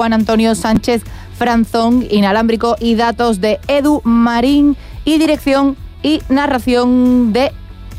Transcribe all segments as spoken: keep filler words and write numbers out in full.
Juan Antonio Sánchez Franzón, inalámbrico y datos de Edu Marín y dirección y narración de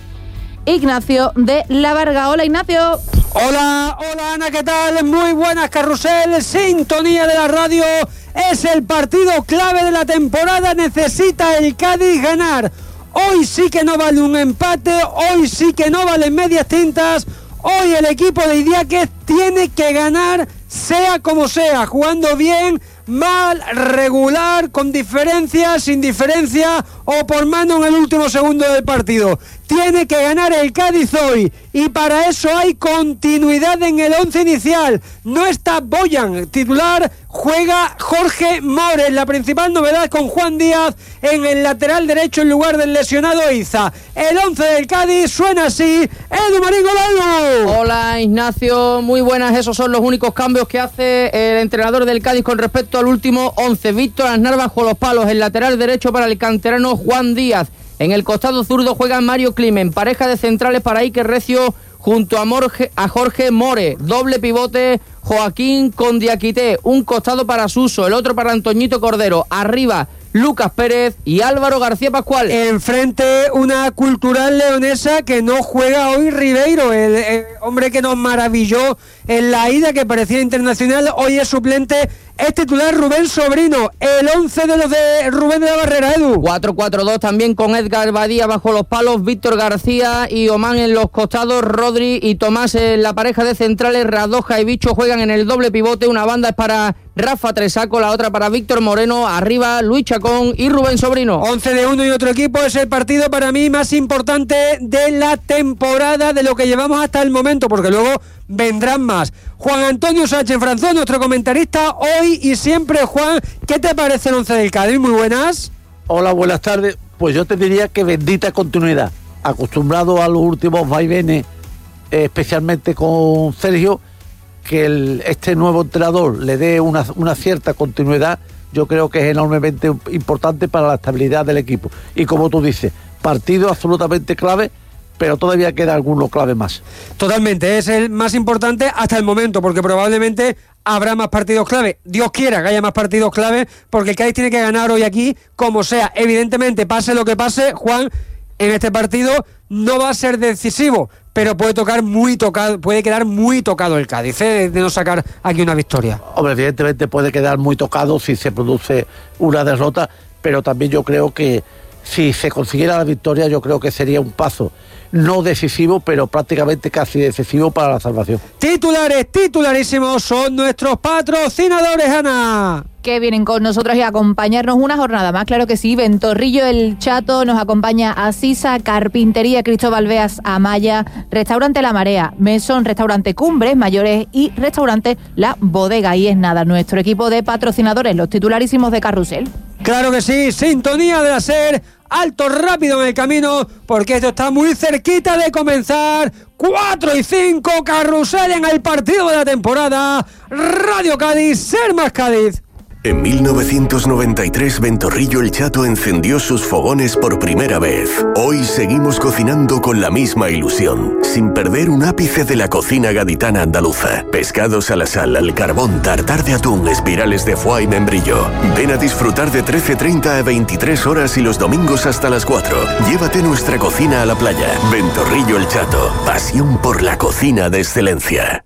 Ignacio de la Varga. Hola, Ignacio. Hola, hola Ana, ¿qué tal? Muy buenas, Carrusel, sintonía de la radio. Es el partido clave de la temporada, necesita el Cádiz ganar. Hoy sí que no vale un empate, hoy sí que no valen medias tintas. Hoy el equipo de Idiáquez tiene que ganar, sea como sea, jugando bien, mal, regular, con diferencia, sin diferencia o por mano en el último segundo del partido. Tiene que ganar el Cádiz hoy y para eso hay continuidad en el once inicial. No está Boyan titular, juega Jorge Mores. La principal novedad con Juan Díaz en el lateral derecho en lugar del lesionado Iza. El once del Cádiz suena así. Edu Marín, hola. Hola Ignacio, muy buenas. Esos son los únicos cambios que hace el entrenador del Cádiz con respecto al último once. Víctor Aznar bajo los palos, el lateral derecho para el canterano Juan Díaz. En el costado zurdo juega Mario Climent, pareja de centrales para Iker Recio junto a, Morge, a Jorge More, doble pivote Joaquín Condiaquité, un costado para Suso, el otro para Antoñito Cordero, arriba Lucas Pérez y Álvaro García Pascual. Enfrente una Cultural leonesa que no juega hoy Ribeiro, el, el hombre que nos maravilló en la ida, que parecía internacional, hoy es suplente. Es titular Rubén Sobrino, el once de los de Rubén de la Barrera, Edu. cuatro cuatro dos también con Edgar Badía bajo los palos, Víctor García y Omán en los costados, Rodri y Tomás en la pareja de centrales, Radoja y Bicho juegan en el doble pivote, una banda es para Rafa Tresaco, la otra para Víctor Moreno, arriba Luis Chacón y Rubén Sobrino. once de uno y otro equipo, es el partido para mí más importante de la temporada, de lo que llevamos hasta el momento, porque luego vendrán más. Juan Antonio Sánchez Franzón, nuestro comentarista hoy y siempre. Juan, ¿qué te parece el once del Cádiz? Muy buenas. Hola, buenas tardes. Pues yo te diría que bendita continuidad. Acostumbrado a los últimos vaivenes, eh, especialmente con Sergio, que el, este nuevo entrenador le dé una, una cierta continuidad, yo creo que es enormemente importante para la estabilidad del equipo. Y como tú dices, partido absolutamente clave, pero todavía queda alguno clave más. Totalmente, es el más importante hasta el momento, porque probablemente habrá más partidos clave. Dios quiera que haya más partidos clave, porque el Cádiz tiene que ganar hoy aquí, como sea. Evidentemente, pase lo que pase, Juan, en este partido no va a ser decisivo, pero puede tocar muy tocado, puede quedar muy tocado el Cádiz, ¿eh? de no sacar aquí una victoria. Hombre, evidentemente puede quedar muy tocado si se produce una derrota, pero también yo creo que si se consiguiera la victoria, yo creo que sería un paso no decisivo, pero prácticamente casi decisivo para la salvación. Titulares, titularísimos son nuestros patrocinadores, Ana. Que vienen con nosotros y a acompañarnos una jornada más, claro que sí. Ventorrillo El Chato, nos acompaña Asisa, Carpintería Cristóbal Beas Amaya, Restaurante La Marea, Mesón, Restaurante Cumbres Mayores y Restaurante La Bodega. Y es nada, nuestro equipo de patrocinadores, los titularísimos de Carrusel. Claro que sí, sintonía de la SER, alto rápido en el camino, porque esto está muy cerquita de comenzar. Cuatro y cinco, Carrusel en el partido de la temporada. Radio Cádiz, SER más Cádiz. En mil novecientos noventa y tres, Ventorrillo El Chato encendió sus fogones por primera vez. Hoy seguimos cocinando con la misma ilusión, sin perder un ápice de la cocina gaditana andaluza. Pescados a la sal, al carbón, tartar de atún, espirales de foie y membrillo. Ven a disfrutar de trece treinta a veintitrés horas y los domingos hasta las cuatro. Llévate nuestra cocina a la playa. Ventorrillo El Chato, pasión por la cocina de excelencia.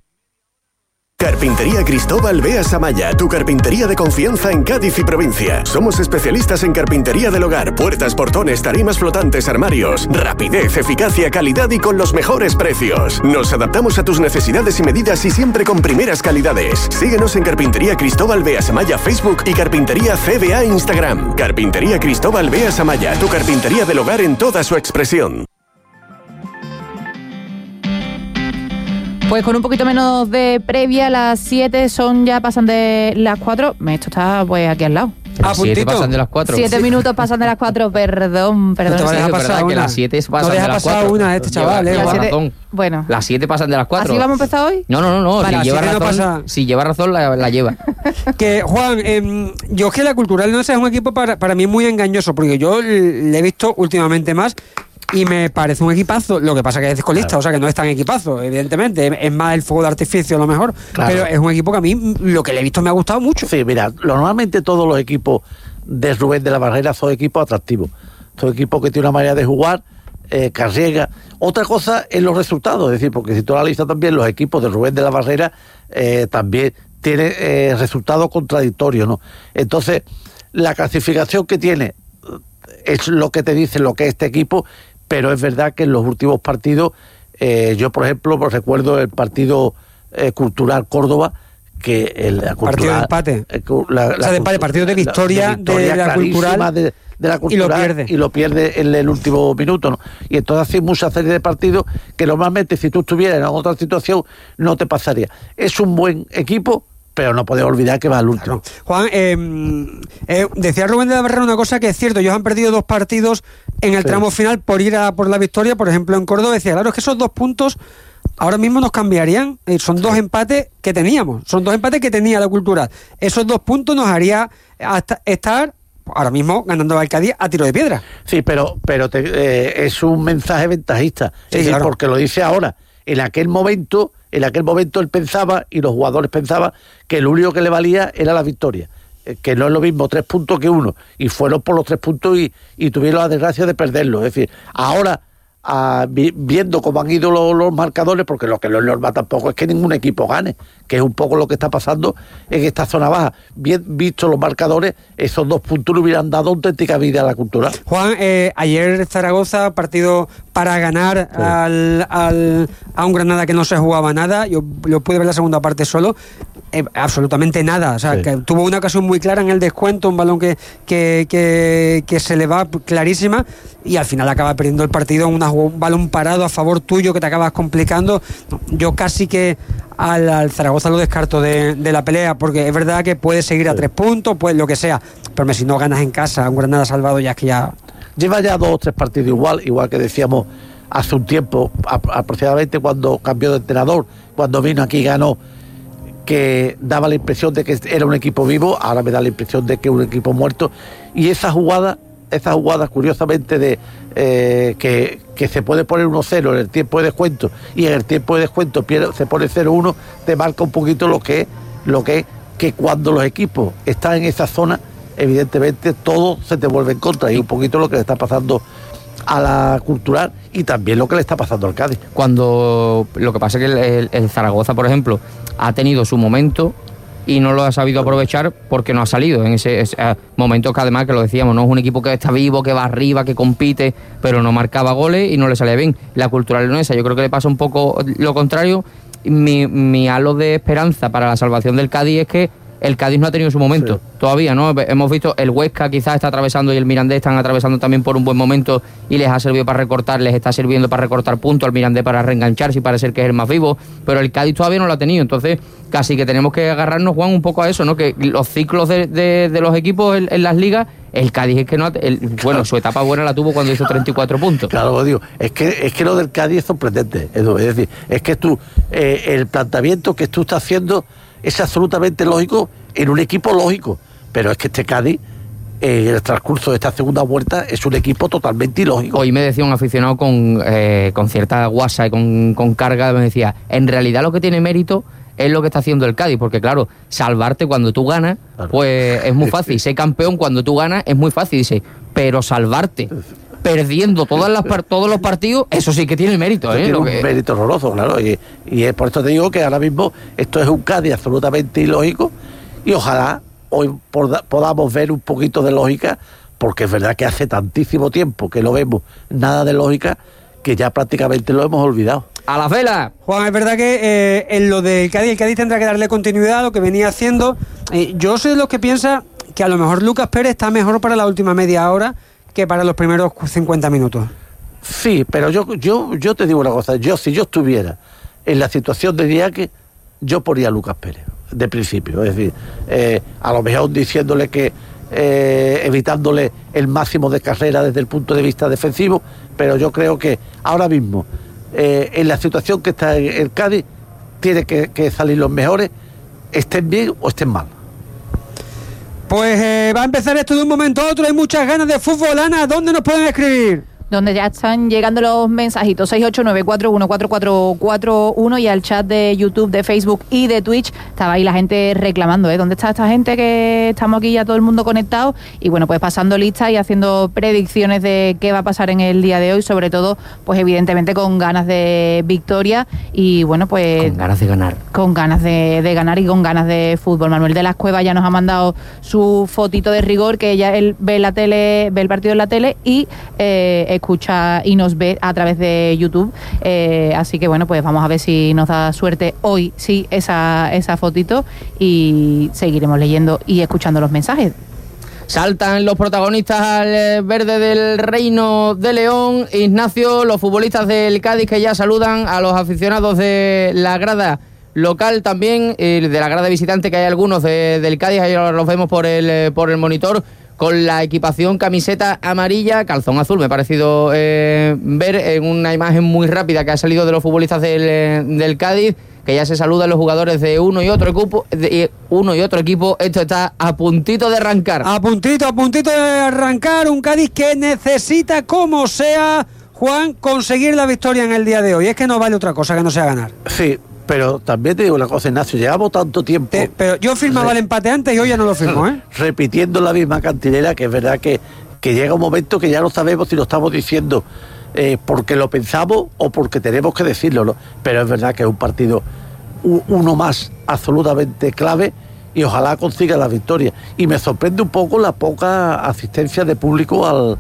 Carpintería Cristóbal Beas Amaya, tu carpintería de confianza en Cádiz y provincia. Somos especialistas en carpintería del hogar, puertas, portones, tarimas flotantes, armarios. Rapidez, eficacia, calidad y con los mejores precios. Nos adaptamos a tus necesidades y medidas y siempre con primeras calidades. Síguenos en Carpintería Cristóbal Beas Amaya Facebook y Carpintería C B A Instagram. Carpintería Cristóbal Beas Amaya, tu carpintería del hogar en toda su expresión. Pues con un poquito menos de previa, las siete son ya pasan de las cuatro. Esto está pues aquí al lado. Ah, siete pasan de las cuatro. Siete sí. minutos pasan de las cuatro, perdón, perdón. No te vas a dejar sí, pasar una. Que las siete pasan no de las cuatro. una este chaval, lleva, eh. lleva siete, razón. Bueno. Las siete pasan de las cuatro. ¿Así vamos a empezar hoy? No, no, no, no. Vale, si, lleva razón, no pasa... si lleva razón, la, la lleva. Que, Juan, eh, yo es que la Cultural no es un equipo para, para mí muy engañoso, porque yo le he visto últimamente más y me parece un equipazo. Lo que pasa que es colista, claro. O sea que no es tan equipazo, evidentemente. Es, es más el fuego de artificio a lo mejor, claro. Pero es un equipo que a mí lo que le he visto me ha gustado mucho. Sí, mira, normalmente todos los equipos de Rubén de la Barrera son equipos atractivos. Son equipos que tienen una manera de jugar, eh, que arriesga. Otra cosa es los resultados, es decir, porque si tú analizas también los equipos de Rubén de la Barrera, eh, también tienen eh, resultados contradictorios, ¿no? Entonces, la clasificación que tiene es lo que te dice lo que es este equipo, pero es verdad que en los últimos partidos, eh, yo por ejemplo pues, recuerdo el partido eh, Cultural Córdoba, que el la cultural, partido de empate, eh, la, la, o sea, de empate, partido de victoria, de, victoria de la Cultural, de, de la Cultural y lo pierde, y lo pierde en el último minuto, ¿no? Y entonces hay muchas series de partidos que normalmente si tú estuvieras en otra situación no te pasaría. Es un buen equipo, pero no podemos olvidar que va al último. Claro. Juan, eh, eh, decía Rubén de la Barrera una cosa que es cierto, ellos han perdido dos partidos en el sí. tramo final por ir a por la victoria, por ejemplo en Córdoba, decía, claro, es que esos dos puntos ahora mismo nos cambiarían, eh, son dos empates que teníamos, son dos empates que tenía la Cultural, esos dos puntos nos haría hasta estar ahora mismo ganando al Cádiz a tiro de piedra. Sí, pero, pero te, eh, es un mensaje ventajista, sí, es decir, claro. Porque lo dice ahora, en aquel momento... En aquel momento él pensaba, y los jugadores pensaban, que lo único que le valía era la victoria, que no es lo mismo tres puntos que uno, y fueron por los tres puntos y, y tuvieron la desgracia de perderlo. Es decir, ahora, a, vi, viendo cómo han ido los, los marcadores, porque lo que no es normal tampoco es que ningún equipo gane, que es un poco lo que está pasando en esta zona baja. Bien visto los marcadores, esos dos puntos le hubieran dado auténtica vida a la Cultural. Juan, eh, ayer Zaragoza, partido para ganar sí. al, al, a un Granada que no se jugaba nada, yo lo pude ver la segunda parte solo, eh, absolutamente nada, o sea, sí. que tuvo una ocasión muy clara en el descuento, un balón que, que, que, que se le va clarísima, y al final acaba perdiendo el partido, una, un balón parado a favor tuyo que te acabas complicando. Yo casi que al, al Zaragoza lo descarto de, de la pelea, porque es verdad que puedes seguir a sí. tres puntos, pues lo que sea, pero si no ganas en casa, un Granada salvado ya es que ya... Lleva ya dos o tres partidos igual, igual que decíamos hace un tiempo, aproximadamente cuando cambió de entrenador, cuando vino aquí y ganó, que daba la impresión de que era un equipo vivo, ahora me da la impresión de que es un equipo muerto, y esa jugada, esa jugada curiosamente de eh, que, que se puede poner uno cero en el tiempo de descuento, y en el tiempo de descuento pierde, se pone cero uno, te marca un poquito lo que es, lo que es que cuando los equipos están en esa zona, evidentemente todo se te vuelve en contra, y un poquito lo que le está pasando a la Cultural y también lo que le está pasando al Cádiz. Cuando lo que pasa es que el, el, el Zaragoza, por ejemplo, ha tenido su momento y no lo ha sabido aprovechar porque no ha salido en ese, ese momento, que además, que lo decíamos, no es un equipo que está vivo, que va arriba, que compite, pero no marcaba goles y no le salía bien. La Cultural leonesa, yo creo que le pasa un poco lo contrario. Mi, mi halo de esperanza para la salvación del Cádiz es que el Cádiz no ha tenido su momento, sí. todavía, ¿no? Hemos visto el Huesca quizás está atravesando y el Mirandés están atravesando también por un buen momento y les ha servido para recortar, les está sirviendo para recortar puntos, al Mirandés para reengancharse y parece que es el más vivo, pero el Cádiz todavía no lo ha tenido, entonces casi que tenemos que agarrarnos, Juan, un poco a eso, ¿no? Que los ciclos de, de, de los equipos en, en las ligas, el Cádiz es que no ha, el, bueno, claro. Su etapa buena la tuvo cuando hizo treinta y cuatro puntos. Claro, digo, es que, es que lo del Cádiz es sorprendente, es decir, es que tú, eh, el planteamiento que tú estás haciendo es absolutamente lógico en un equipo lógico, pero es que este Cádiz en el transcurso de esta segunda vuelta es un equipo totalmente ilógico. Hoy me decía un aficionado con, eh, con cierta guasa y con, con carga, me decía, en realidad lo que tiene mérito es lo que está haciendo el Cádiz, porque claro, salvarte cuando tú ganas, claro. Pues es muy fácil, ser campeón cuando tú ganas es muy fácil, dice, pero salvarte perdiendo todas las todos los partidos, eso sí que tiene mérito, ¿eh? Tiene lo un que... mérito horroroso, claro, y, y es por esto te digo que ahora mismo esto es un Cádiz absolutamente ilógico, y ojalá hoy poda, podamos ver un poquito de lógica, porque es verdad que hace tantísimo tiempo que lo vemos, nada de lógica, que ya prácticamente lo hemos olvidado. ¡A la vela! Juan, es verdad que eh, en lo del Cádiz, el Cádiz tendrá que darle continuidad a lo que venía haciendo. Eh, yo soy de los que piensa que a lo mejor Lucas Pérez está mejor para la última media hora que para los primeros cincuenta minutos. Sí, pero yo yo yo te digo una cosa, yo si yo estuviera en la situación de Diaque, yo ponía a Lucas Pérez, de principio, es decir, eh, a lo mejor diciéndole que, eh, evitándole el máximo de carrera desde el punto de vista defensivo, pero yo creo que ahora mismo, eh, en la situación que está el Cádiz, tiene que, que salir los mejores, estén bien o estén mal. Pues eh, va a empezar esto de un momento a otro, hay muchas ganas de fútbol. Ana, ¿dónde nos pueden escribir? donde ya están llegando los mensajitos, seis ocho nueve, cuatro uno cuatro cuatro cuatro uno, y al chat de YouTube, de Facebook y de Twitch. Estaba ahí la gente reclamando, ¿eh? ¿Dónde está esta gente que estamos aquí ya todo el mundo conectado? Y bueno, pues pasando listas y haciendo predicciones de qué va a pasar en el día de hoy, sobre todo, pues evidentemente con ganas de victoria y bueno, pues... Con ganas de ganar. Con ganas de, de ganar y con ganas de fútbol. Manuel de las Cuevas ya nos ha mandado su fotito de rigor, que ya él ve la tele, ve el partido en la tele y... Eh, escucha y nos ve a través de YouTube, eh, así que bueno, pues vamos a ver si nos da suerte hoy, sí, esa, esa fotito, y seguiremos leyendo y escuchando los mensajes. Saltan los protagonistas al verde del Reino de León. Ignacio, los futbolistas del Cádiz que ya saludan a los aficionados de la grada local también, eh, de la grada visitante, que hay algunos de, del Cádiz, ahí los vemos por el, por el monitor, con la equipación camiseta amarilla, calzón azul. Me ha parecido eh, ver en una imagen muy rápida que ha salido de los futbolistas del, del Cádiz, que ya se saludan los jugadores de uno y otro equipo, de uno y otro equipo. Esto está a puntito de arrancar. A puntito, a puntito de arrancar. Un Cádiz que necesita, como sea, Juan, conseguir la victoria en el día de hoy. Es que no vale otra cosa que no sea ganar. Sí, pero también te digo una cosa, Ignacio, llevamos tanto tiempo... Te, pero yo firmaba el empate antes y hoy ya no lo firmo, ¿eh? Repitiendo la misma cantilera, que es verdad que, que llega un momento que ya no sabemos si lo estamos diciendo eh, porque lo pensamos o porque tenemos que decirlo, ¿no? Pero es verdad que es un partido, u, uno más, absolutamente clave, y ojalá consiga la victoria. Y me sorprende un poco la poca asistencia de público al,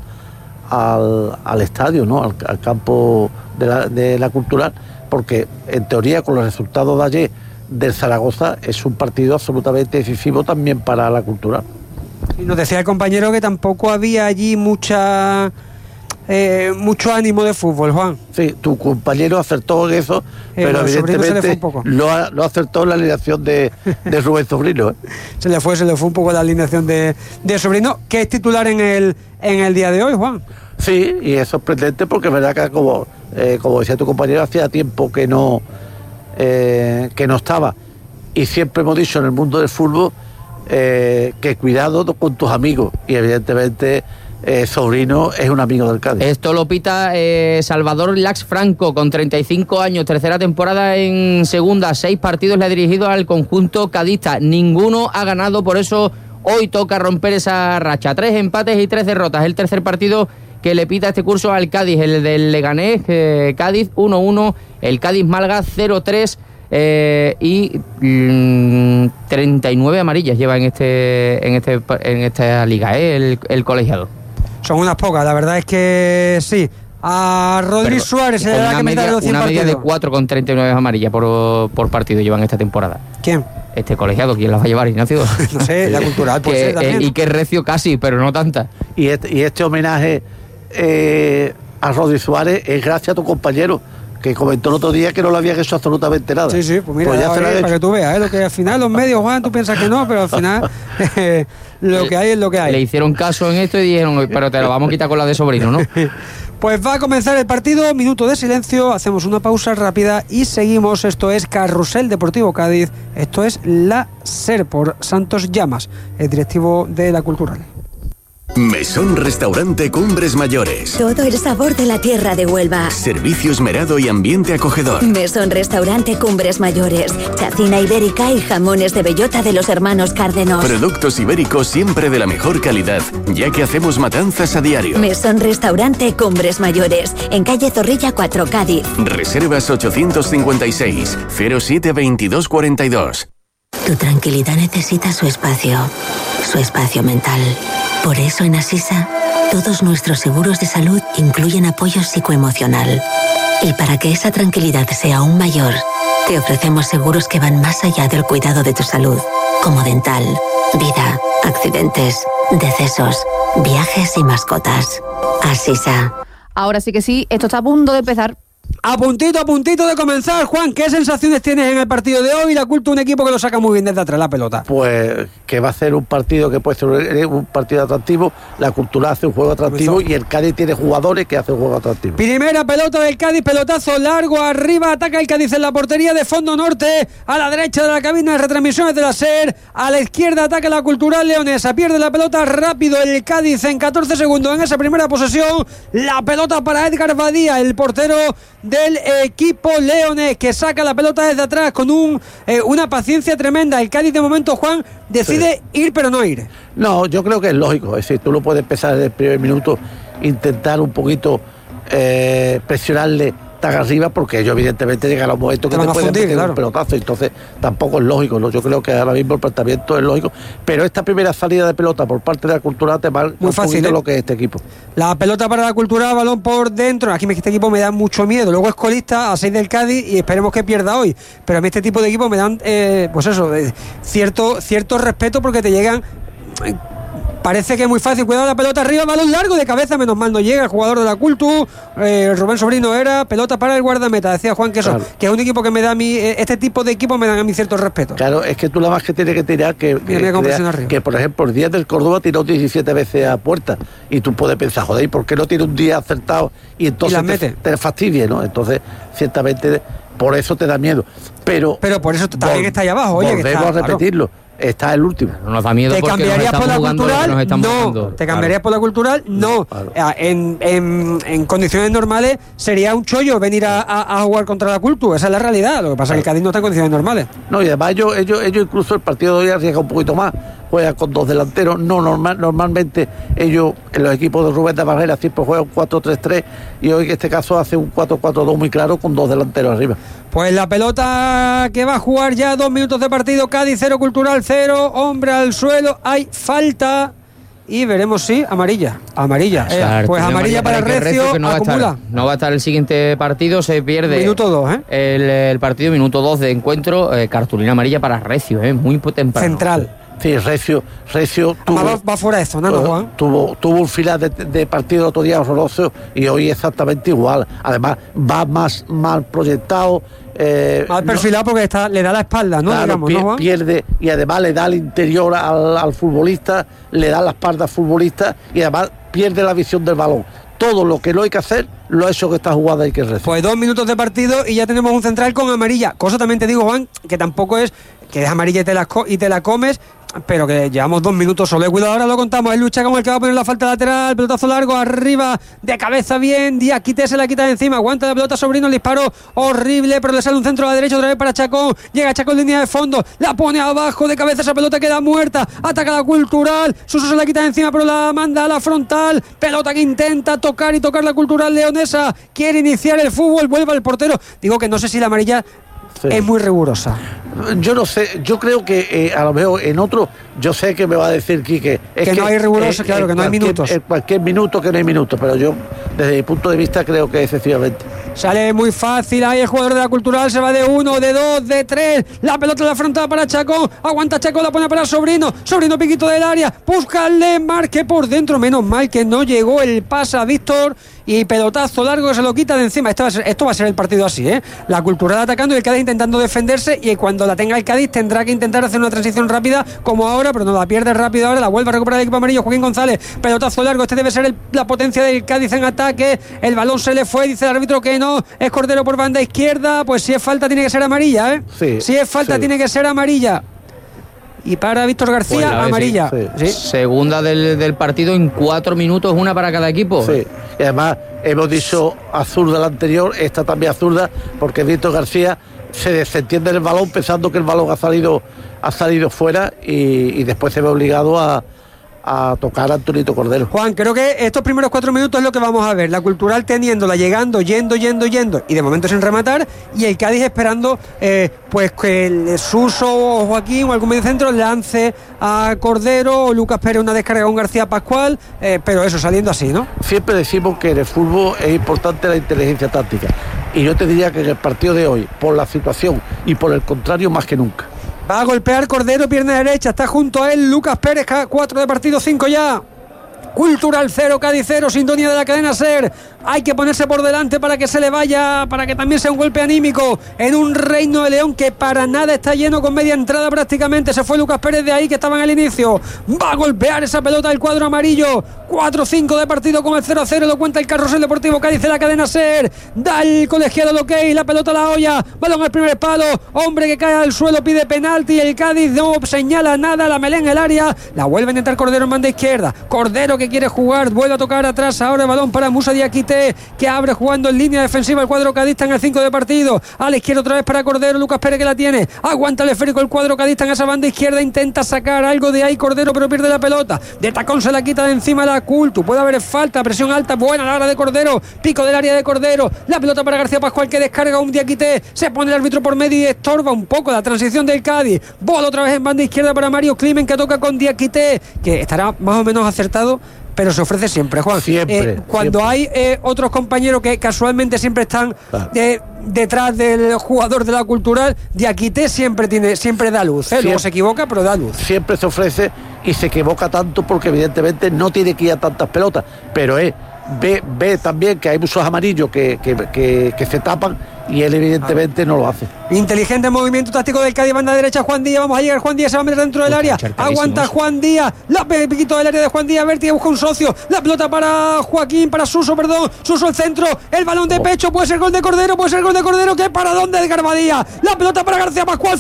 al, al estadio, ¿no? Al, al campo de la, de la Cultural, porque en teoría con los resultados de ayer del Zaragoza es un partido absolutamente decisivo también para la Cultural. Y nos decía el compañero que tampoco había allí mucha eh, mucho ánimo de fútbol, Juan. Sí, tu compañero acertó en eso, eh, pero bueno, evidentemente lo, ha, lo acertó en la alineación de, de Rubén Sobrino, ¿eh? se le fue se le fue un poco la alineación de, de Sobrino, que es titular en el en el día de hoy, Juan. Sí, y es sorprendente porque es verdad que como, eh, como decía tu compañero, hacía tiempo que no eh, que no estaba, y siempre hemos dicho en el mundo del fútbol eh, que cuidado con tus amigos, y evidentemente eh, Sobrino es un amigo del Cádiz. Esto lo pita eh, Salvador Lax Franco, con treinta y cinco años, tercera temporada en segunda, seis partidos le ha dirigido al conjunto cadista, ninguno ha ganado, por eso hoy toca romper esa racha, tres empates y tres derrotas, el tercer partido que le pita este curso al Cádiz, el del Leganés, eh, Cádiz uno uno, el Cádiz Málaga cero tres, eh, y mmm, treinta y nueve amarillas lleva en este en este en esta liga, eh, el, el colegiado. Son unas pocas, la verdad es que sí. A Rodri Suárez se le da que meter los cien una media partidos. de cuatro con treinta y nueve amarillas por, por partido llevan esta temporada. ¿Quién? Este colegiado, ¿quién las va a llevar, Ignacio? No sé, la Cultural puede que, ser también. eh, y que recio casi, pero no tanta. Y este, y este homenaje eh, a Rodri Suárez es gracias a tu compañero, que comentó el otro día que no le habían hecho absolutamente nada. Sí, sí, pues mira, pues ya se ver, para que tú veas, ¿eh? Lo que al final los medios, Juan, tú piensas que no, pero al final eh, lo que hay es lo que hay. Le hicieron caso en esto y dijeron, pero te lo vamos a quitar con la de Sobrino, ¿no? Pues va a comenzar el partido, minuto de silencio, hacemos una pausa rápida y seguimos. Esto es Carrusel Deportivo Cádiz, esto es la SER por Santos Llamas, el directivo de la Cultural. Mesón Restaurante Cumbres Mayores. Todo el sabor de la tierra de Huelva. Servicio esmerado y ambiente acogedor. Mesón Restaurante Cumbres Mayores. Cocina ibérica y jamones de bellota de los hermanos Cárdenos. Productos ibéricos siempre de la mejor calidad, ya que hacemos matanzas a diario. Mesón Restaurante Cumbres Mayores. En calle Zorrilla cuatro, Cádiz. Reservas ochocientos cincuenta y seis, cero siete veintidós cuarenta y dos. Tu tranquilidad necesita su espacio. Su espacio mental. Por eso en Asisa, todos nuestros seguros de salud incluyen apoyo psicoemocional. Y para que esa tranquilidad sea aún mayor, te ofrecemos seguros que van más allá del cuidado de tu salud, como dental, vida, accidentes, decesos, viajes y mascotas. Asisa. Ahora sí que sí, esto está a punto de empezar. a puntito, a puntito de comenzar. Juan, ¿qué sensaciones tienes en el partido de hoy? La Cultu, un equipo que lo saca muy bien desde atrás la pelota. Pues que va a ser un partido que puede ser un partido atractivo. La Cultural hace un juego atractivo y el Cádiz tiene jugadores que hacen un juego atractivo. Primera pelota del Cádiz, pelotazo largo arriba, ataca el Cádiz en la portería de fondo norte, a la derecha de la cabina de retransmisiones de la SER, a la izquierda ataca la Cultural leonesa, pierde la pelota rápido el Cádiz en catorce segundos en esa primera posesión, la pelota para Edgar Badía, el portero del equipo leonés, que saca la pelota desde atrás con un eh, una paciencia tremenda. El Cádiz de momento, Juan, decide sí. ir pero no ir. No, yo creo que es lógico, es decir, tú lo puedes empezar desde el primer minuto, intentar un poquito eh, presionarle tan arriba, porque ellos evidentemente llegan a los momentos que te, te pueden fundir, meter claro. un pelotazo, entonces tampoco es lógico, ¿no? Yo creo que ahora mismo el planteamiento es lógico, pero esta primera salida de pelota por parte de la Cultural te marca un fácil, poquito ¿eh? lo que es este equipo. La pelota para la Cultural, balón por dentro, aquí este equipo me da mucho miedo, luego es colista a seis del Cádiz y esperemos que pierda hoy, pero a mí este tipo de equipos me dan eh, pues eso, eh, cierto, cierto respeto, porque te llegan... Eh, Parece que es muy fácil, cuidado la pelota arriba, balón largo de cabeza, menos mal no llega el jugador de la Cultu, eh, Rubén Sobrino era, pelota para el guardameta, decía Juan que eso, claro. que es un equipo que me da a mí, este tipo de equipos me dan a mí cierto respeto. Claro, es que tú la más que tienes que tirar, que, que, que, que por ejemplo el día del Córdoba tiró diecisiete veces a puerta, y tú puedes pensar, joder, ¿por qué no tiene un día acertado y entonces y te, te fastidie, ¿no? Entonces, ciertamente, por eso te da miedo. Pero, pero por eso también está ahí abajo, oye, volvemos que está, a repetirlo. Claro. Está el último. No nos da miedo. ¿Te cambiarías por la Cultural? No. Jugando. ¿Te cambiarías claro. por la Cultural? No. Claro. En, en, en condiciones normales sería un chollo venir a, a, a jugar contra la Cultu. Esa es la realidad. Lo que pasa es claro. que el Cádiz no está en condiciones normales. No, y además ellos, ellos, ellos incluso el partido de hoy arriesga un poquito más. Juega con dos delanteros. No, normal, normalmente ellos, en los equipos de Rubén de Barrera, siempre juegan un cuatro tres tres, y hoy en este caso hace un cuatro cuatro dos muy claro con dos delanteros arriba. Pues la pelota que va a jugar ya dos minutos de partido, Cádiz cero, Cultural cero, hombre al suelo, hay falta y veremos si amarilla, amarilla, eh, pues amarilla para Recio, Recio que no acumula. Va a estar, no va a estar el siguiente partido, se pierde minuto dos, ¿eh? el, el partido, minuto dos de encuentro, eh, cartulina amarilla para Recio, eh, muy temprano. Central. Sí, Recio, Recio tuvo, va, va fuera de zona, ¿no, Juan? Tuvo, tuvo un final de, de partido el otro día horroroso y hoy exactamente igual. Además, va más mal proyectado. Eh, mal perfilado no, porque está, le da la espalda, ¿no? Claro, Digamos, pier, ¿no, Juan? Pierde y además le da al interior al, al futbolista, le da la espalda al futbolista y además pierde la visión del balón. Todo lo que no hay que hacer lo ha hecho que esta jugada hay que recibir. Pues dos minutos de partido y ya tenemos un central con amarilla. Cosa también te digo, Juan, que tampoco es que es amarilla y te la, y te la comes, pero que llevamos dos minutos solo. Cuidado, ahora lo contamos. El lucha con el que va a poner la falta lateral. Pelotazo largo arriba, de cabeza bien. Díaz Quite se la quita de encima. Aguanta la pelota Sobrino. El disparo horrible, pero le sale un centro a la derecha otra vez para Chacón. Llega Chacón línea de fondo. La pone abajo de cabeza. Esa pelota queda muerta. Ataca la Cultural. Suso se la quita de encima, pero la manda a la frontal. Pelota que intenta tocar y tocar la Cultural leonesa. Quiere iniciar el fútbol. Vuelve al portero. Digo que no sé si la amarilla sí. es muy rigurosa. Yo no sé, yo creo que eh, a lo mejor en otro, yo sé que me va a decir Quique es que, que no hay rigurosa, eh, claro, que no hay minutos. En cualquier minuto que no hay minutos, pero yo, desde mi punto de vista, creo que efectivamente. Sale muy fácil, ahí el jugador de la Cultural se va de uno, de dos, de tres. La pelota en la frontal para Chacón. Aguanta Chacón, la pone para Sobrino. Sobrino piquito del área. Búscale, marque por dentro. Menos mal que no llegó el pase a Víctor. Y pelotazo largo que se lo quita de encima. Esto va a ser, esto va a ser el partido así, ¿eh? La Cultural atacando y el Cádiz intentando defenderse. Y cuando la tenga el Cádiz tendrá que intentar hacer una transición rápida como ahora, pero no la pierde rápido ahora. La vuelve a recuperar el equipo amarillo. Joaquín González. Pelotazo largo. Este debe ser el, la potencia del Cádiz en ataque. El balón se le fue. Dice el árbitro que no. Es Cordero por banda izquierda. Pues si es falta tiene que ser amarilla, ¿eh? Sí, si es falta sí. tiene que ser amarilla. Y para Víctor García, pues amarilla. Sí, sí. Sí. Segunda del, del partido en cuatro minutos, una para cada equipo. Sí, y además hemos dicho azul de la anterior, esta también azurda, porque Víctor García se desentiende el balón pensando que el balón ha salido, ha salido fuera y, y después se ve obligado a, a tocar a Antonito Cordero. Juan, creo que estos primeros cuatro minutos es lo que vamos a ver. La Cultural teniéndola, llegando, yendo, yendo, yendo y de momento sin rematar, y el Cádiz esperando eh, pues que el Suso o Joaquín o algún mediocentro lance a Cordero o Lucas Pérez una descarga con García Pascual, eh, pero eso, saliendo así, ¿no? Siempre decimos que en el fútbol es importante la inteligencia táctica, y yo te diría que en el partido de hoy, por la situación y por el contrario, más que nunca. Va a golpear Cordero, pierna derecha, está junto a él Lucas Pérez, cuatro de partido, cinco ya. Cultural cero, Cádiz cero, sintonía de la cadena SER. hay que ponerse por delante para que se le vaya, para que también sea un golpe anímico en un Reino de León que para nada está lleno, con media entrada prácticamente. Se fue Lucas Pérez de ahí, que estaba en el inicio, va a golpear esa pelota el cuadro amarillo. Cuatro cinco de partido con el cero a cero, lo cuenta el Carrusel Deportivo Cádiz de la cadena SER. Da el colegiado el ok, la pelota a la olla, balón al primer palo, hombre que cae al suelo, pide penalti, el Cádiz no señala nada, la melena en el área, la vuelve a intentar Cordero en banda izquierda. Cordero que quiere jugar, vuelve a tocar atrás, ahora el balón para Musa Diakité, que abre jugando en línea defensiva el cuadro cadista en el cinco de partido. A la izquierda otra vez para Cordero, Lucas Pérez que la tiene, aguanta el esférico el cuadro cadista en esa banda izquierda, intenta sacar algo de ahí Cordero, pero pierde la pelota, de tacón se la quita de encima la Cultu, puede haber falta, presión alta, buena la hora de Cordero, pico del área de Cordero, la pelota para García Pascual que descarga un Diakité, se pone el árbitro por medio y estorba un poco la transición del Cádiz. Bola otra vez en banda izquierda para Mario Climen, que toca con Diakité, que estará más o menos acertado, pero se ofrece siempre, Juan. Siempre. Eh, cuando siempre. hay eh, otros compañeros que casualmente siempre están claro. eh, detrás del jugador de la Cultural, Diakité siempre tiene, siempre da luz, ¿eh? Luego se equivoca, pero da luz. Siempre se ofrece y se equivoca tanto porque evidentemente no tiene que ir a tantas pelotas, pero eh, ve, ve también que hay muchos amarillos que, que, que, que se tapan y él evidentemente no lo hace. Inteligente movimiento táctico del Cádiz, banda derecha Juan Díaz, vamos a llegar, Juan Díaz se va a meter dentro del área, aguanta Juan Díaz, la piquito del área de Juan Díaz, Berti busca un socio, la pelota para Joaquín, para Suso, perdón, Suso el centro, el balón de pecho, puede ser gol de Cordero, puede ser gol de Cordero, que para dónde de Garbadía, la pelota para García Pascual,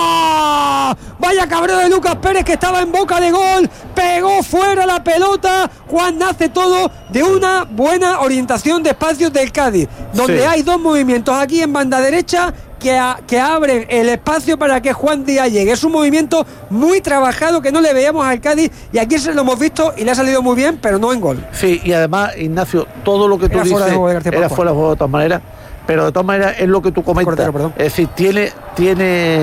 fuera, vaya cabreo de Lucas Pérez que estaba en boca de gol, pegó fuera la pelota. Juan, nace todo de una buena orientación de espacios del Cádiz, donde sí. hay dos movimientos aquí en banda derecha que, a, que abren el espacio para que Juan Díaz llegue. Es un movimiento muy trabajado que no le veíamos al Cádiz y aquí se lo hemos visto y le ha salido muy bien, pero no en gol. Sí, y además, Ignacio, todo lo que tú era dices fuera de juego de era fuera de juego de todas maneras, pero de todas maneras es lo que tú comentas. Cordero, es decir, tiene, tiene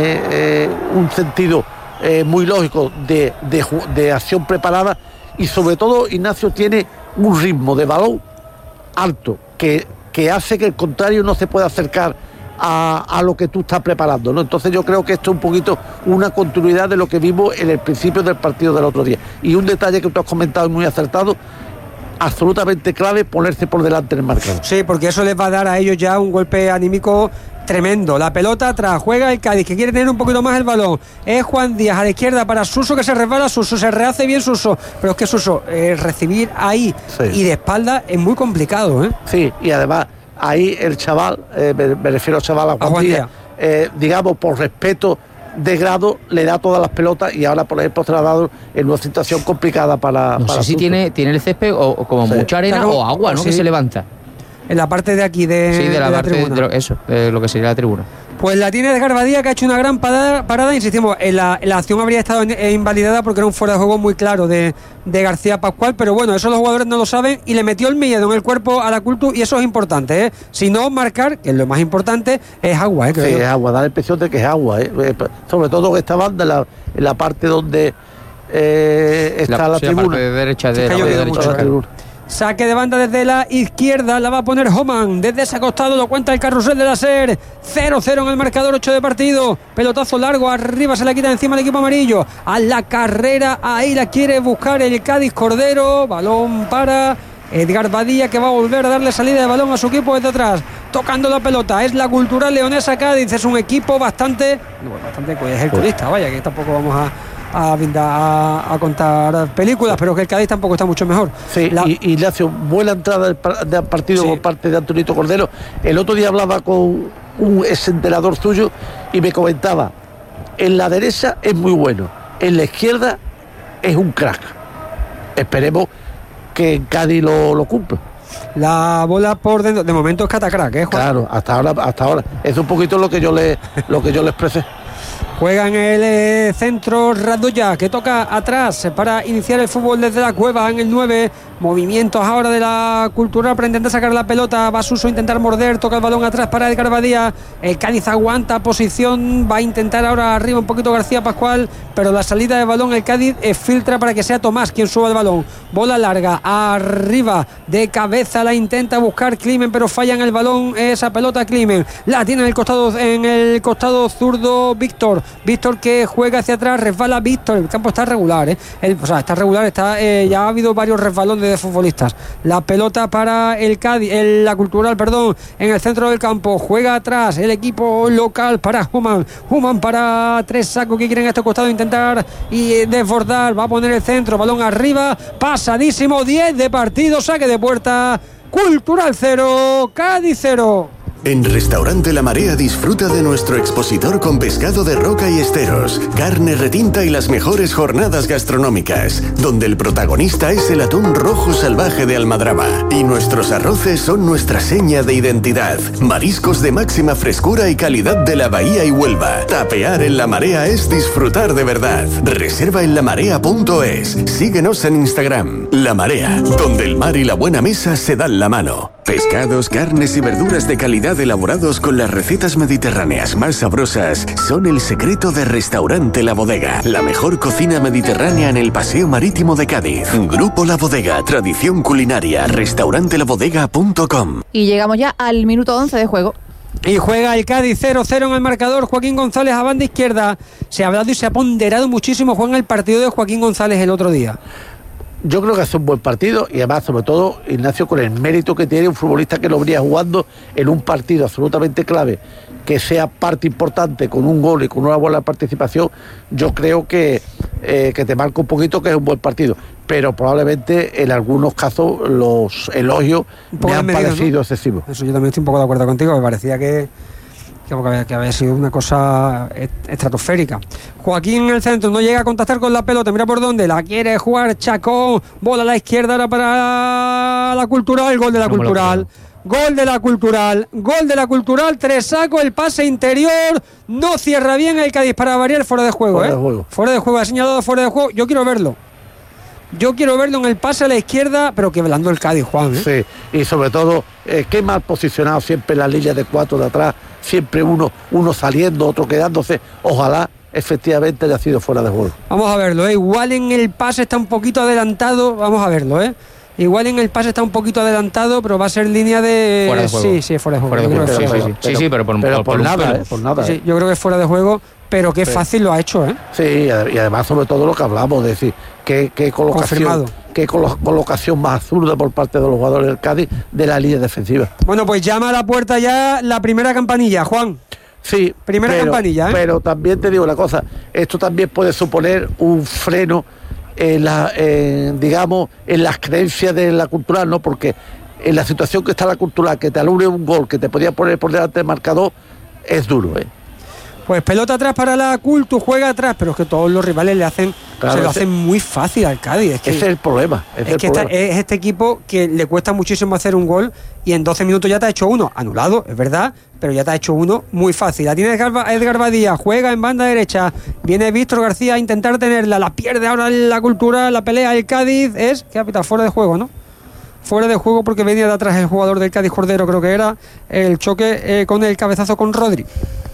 eh, un sentido eh, muy lógico de, de, de acción preparada y sobre todo, Ignacio, tiene un ritmo de balón alto que, que hace que el contrario no se pueda acercar a, a lo que tú estás preparando, ¿no? Entonces yo creo que esto es un poquito una continuidad de lo que vimos en el principio del partido del otro día. Y un detalle que tú has comentado muy acertado, absolutamente clave, ponerse por delante en el marcador. Sí, porque eso les va a dar a ellos ya un golpe anímico tremendo. La pelota atrás, juega el Cádiz, que quiere tener un poquito más el balón, es Juan Díaz a la izquierda para Suso, que se resbala, Suso se rehace bien Suso, pero es que Suso, eh, recibir ahí sí. y de espalda es muy complicado, ¿eh? Sí, y además ahí el chaval, eh, me, me refiero al chaval a Juan, a Juan Díaz, Díaz. Eh, digamos, por respeto de grado, le da todas las pelotas y ahora por ejemplo se la ha dado en una situación complicada para... No para sé si tiene, tiene el césped o, o como sí. mucha arena claro, o agua, ¿no? Sí. Que se levanta. En la parte de aquí de, sí, de la de parte la tribuna. de lo, eso, de lo que sería la tribuna. Pues la tiene Edgar Badía, que ha hecho una gran parada, parada insistimos, en la, en la acción habría estado invalidada porque era un fuera de juego muy claro de, de García Pascual, pero bueno, eso los jugadores no lo saben y le metió el miedo en el cuerpo a la Cultu y eso es importante, ¿eh? Si no marcar, que es lo más importante, es agua, ¿eh? Sí, es agua, da la impresión de que es agua, ¿eh? Sobre todo que esta banda en la, en la parte donde eh, está la, la sí, tribuna. La parte de derecha de, sí, la, de derecha mucho, de la tribuna. Saque de banda desde la izquierda, la va a poner Homan, desde ese costado lo cuenta el Carrusel de la SER, cero cero en el marcador, ocho de partido, pelotazo largo, arriba se la quita encima el equipo amarillo, a la carrera, ahí la quiere buscar el Cádiz, Cordero, balón para Edgar Badía, que va a volver a darle salida de balón a su equipo desde atrás, tocando la pelota, es la Cultural Leonesa Cádiz, es un equipo bastante, bueno, bastante, pues es el colista, vaya, que tampoco vamos a A, a, a contar películas, pero que el Cádiz tampoco está mucho mejor. Sí, la... y, y le hace una buena entrada del, del partido sí. por parte de Antonito Cordero. El otro día hablaba con un exentrenador suyo y me comentaba, en la derecha es muy bueno, en la izquierda es un crack. Esperemos que en Cádiz lo, lo cumpla. La bola por dentro, de momento es catacrack, ¿eh, Juan? Claro, hasta ahora, hasta ahora. Es un poquito lo que yo le, lo que yo le expresé. Juega en el eh, centro Radoya, que toca atrás para iniciar el fútbol desde la cueva en el nueve. Movimientos ahora de la Cultural para intentar sacar la pelota. Va Suso a intentar morder, toca el balón atrás para Edgar Badía. El Cádiz aguanta posición, va a intentar ahora arriba un poquito García Pascual, pero la salida de balón el Cádiz eh, filtra para que sea Tomás quien suba el balón. Bola larga, arriba, de cabeza la intenta buscar Climen, pero falla en el balón esa pelota Climen. La tiene en el costado, en el costado zurdo Víctor. Víctor que juega hacia atrás, resbala Víctor, el campo está regular, ¿eh? El, o sea, está regular, está eh, ya ha habido varios resbalones de futbolistas. La pelota para el Cádiz, el, la Cultural, perdón, en el centro del campo, juega atrás el equipo local para Human, Human para Tres Sacos que quieren a este costado intentar y eh, desbordar, va a poner el centro, balón arriba, pasadísimo, diez de partido, saque de puerta, Cultural cero, Cádiz cero. En Restaurante La Marea disfruta de nuestro expositor con pescado de roca y esteros, carne retinta y las mejores jornadas gastronómicas, donde el protagonista es el atún rojo salvaje de Almadraba y nuestros arroces son nuestra seña de identidad. Mariscos de máxima frescura y calidad de la Bahía y Huelva. Tapear en La Marea es disfrutar de verdad. Reserva en lamarea punto es. Síguenos en Instagram. La Marea, donde el mar y la buena mesa se dan la mano. Pescados, carnes y verduras de calidad elaborados con las recetas mediterráneas más sabrosas son el secreto de Restaurante La Bodega, la mejor cocina mediterránea en el Paseo Marítimo de Cádiz. Grupo La Bodega, tradición culinaria, restaurante la bodega punto com. Y llegamos ya al minuto once de juego. Y juega el Cádiz cero cero en el marcador. Joaquín González a banda izquierda. Se ha hablado y se ha ponderado muchísimo, Juan, el partido de Joaquín González el otro día. Yo creo que hace un buen partido y además, sobre todo, Ignacio, con el mérito que tiene un futbolista que lo venía jugando en un partido absolutamente clave, que sea parte importante con un gol y con una buena participación, yo creo que, eh, que te marca un poquito que es un buen partido. Pero probablemente en algunos casos los elogios me han medido, parecido, ¿no?, excesivos. Eso yo también estoy un poco de acuerdo contigo, me parecía que... Que había, que había sido una cosa estratosférica. Joaquín en el centro, no llega a contactar con la pelota, mira por dónde, la quiere jugar Chacón, bola a la izquierda ahora para la Cultural, gol de la Cultural, gol de la Cultural, gol de la Cultural, Tres Sacos, el pase interior, no cierra bien el Cádiz para variar, fuera de juego, fuera, ¿eh? de juego. fuera de juego, ha señalado fuera de juego, yo quiero verlo. Yo quiero verlo en el pase a la izquierda, pero que velando el Cádiz, Juan, ¿eh? Sí, y sobre todo, eh, qué mal posicionado siempre en la línea de cuatro de atrás, siempre uno, uno saliendo, otro quedándose. Ojalá efectivamente haya sido fuera de juego. Vamos a verlo, ¿eh? Igual en el pase está un poquito adelantado, vamos a verlo, ¿eh? Igual en el pase está un poquito adelantado, pero va a ser línea de... Fuera de juego. Sí, sí, fuera de juego. Fuera de juego. Sí, sí, sí, sí, sí, pero por, pero por, por, por nada, un, eh, por nada. Sí, eh. yo creo que es fuera de juego, pero qué sí. fácil lo ha hecho, ¿eh? Sí, y además sobre todo lo que hablamos, es decir, qué, qué colocación, qué colocación más absurda por parte de los jugadores del Cádiz de la línea defensiva. Bueno, pues llama a la puerta ya la primera campanilla, Juan. Sí, primera pero, campanilla, ¿eh? Pero también te digo una cosa, esto también puede suponer un freno en la, en, digamos, en las creencias de la Cultural, ¿no? Porque en la situación que está la Cultural, que te alure un gol que te podía poner por delante del marcador, es duro, ¿eh? Pues pelota atrás para la Cultu, juega atrás, pero es que todos los rivales le hacen, claro, se lo ese, hacen muy fácil al Cádiz. Es que, ese es el problema. Es, es el que problema. Esta, es este equipo que le cuesta muchísimo hacer un gol y en doce minutos ya te ha hecho uno, anulado, es verdad, pero ya te ha hecho uno muy fácil. La tiene Edgar, Edgar Badía, juega en banda derecha, viene Víctor García a intentar tenerla, la pierde ahora la Cultura, la pelea del Cádiz, es que ha pitado fuera de juego, ¿no? Fuera de juego porque venía de atrás el jugador del Cádiz, Cordero, creo que era el choque eh, con el cabezazo con Rodri.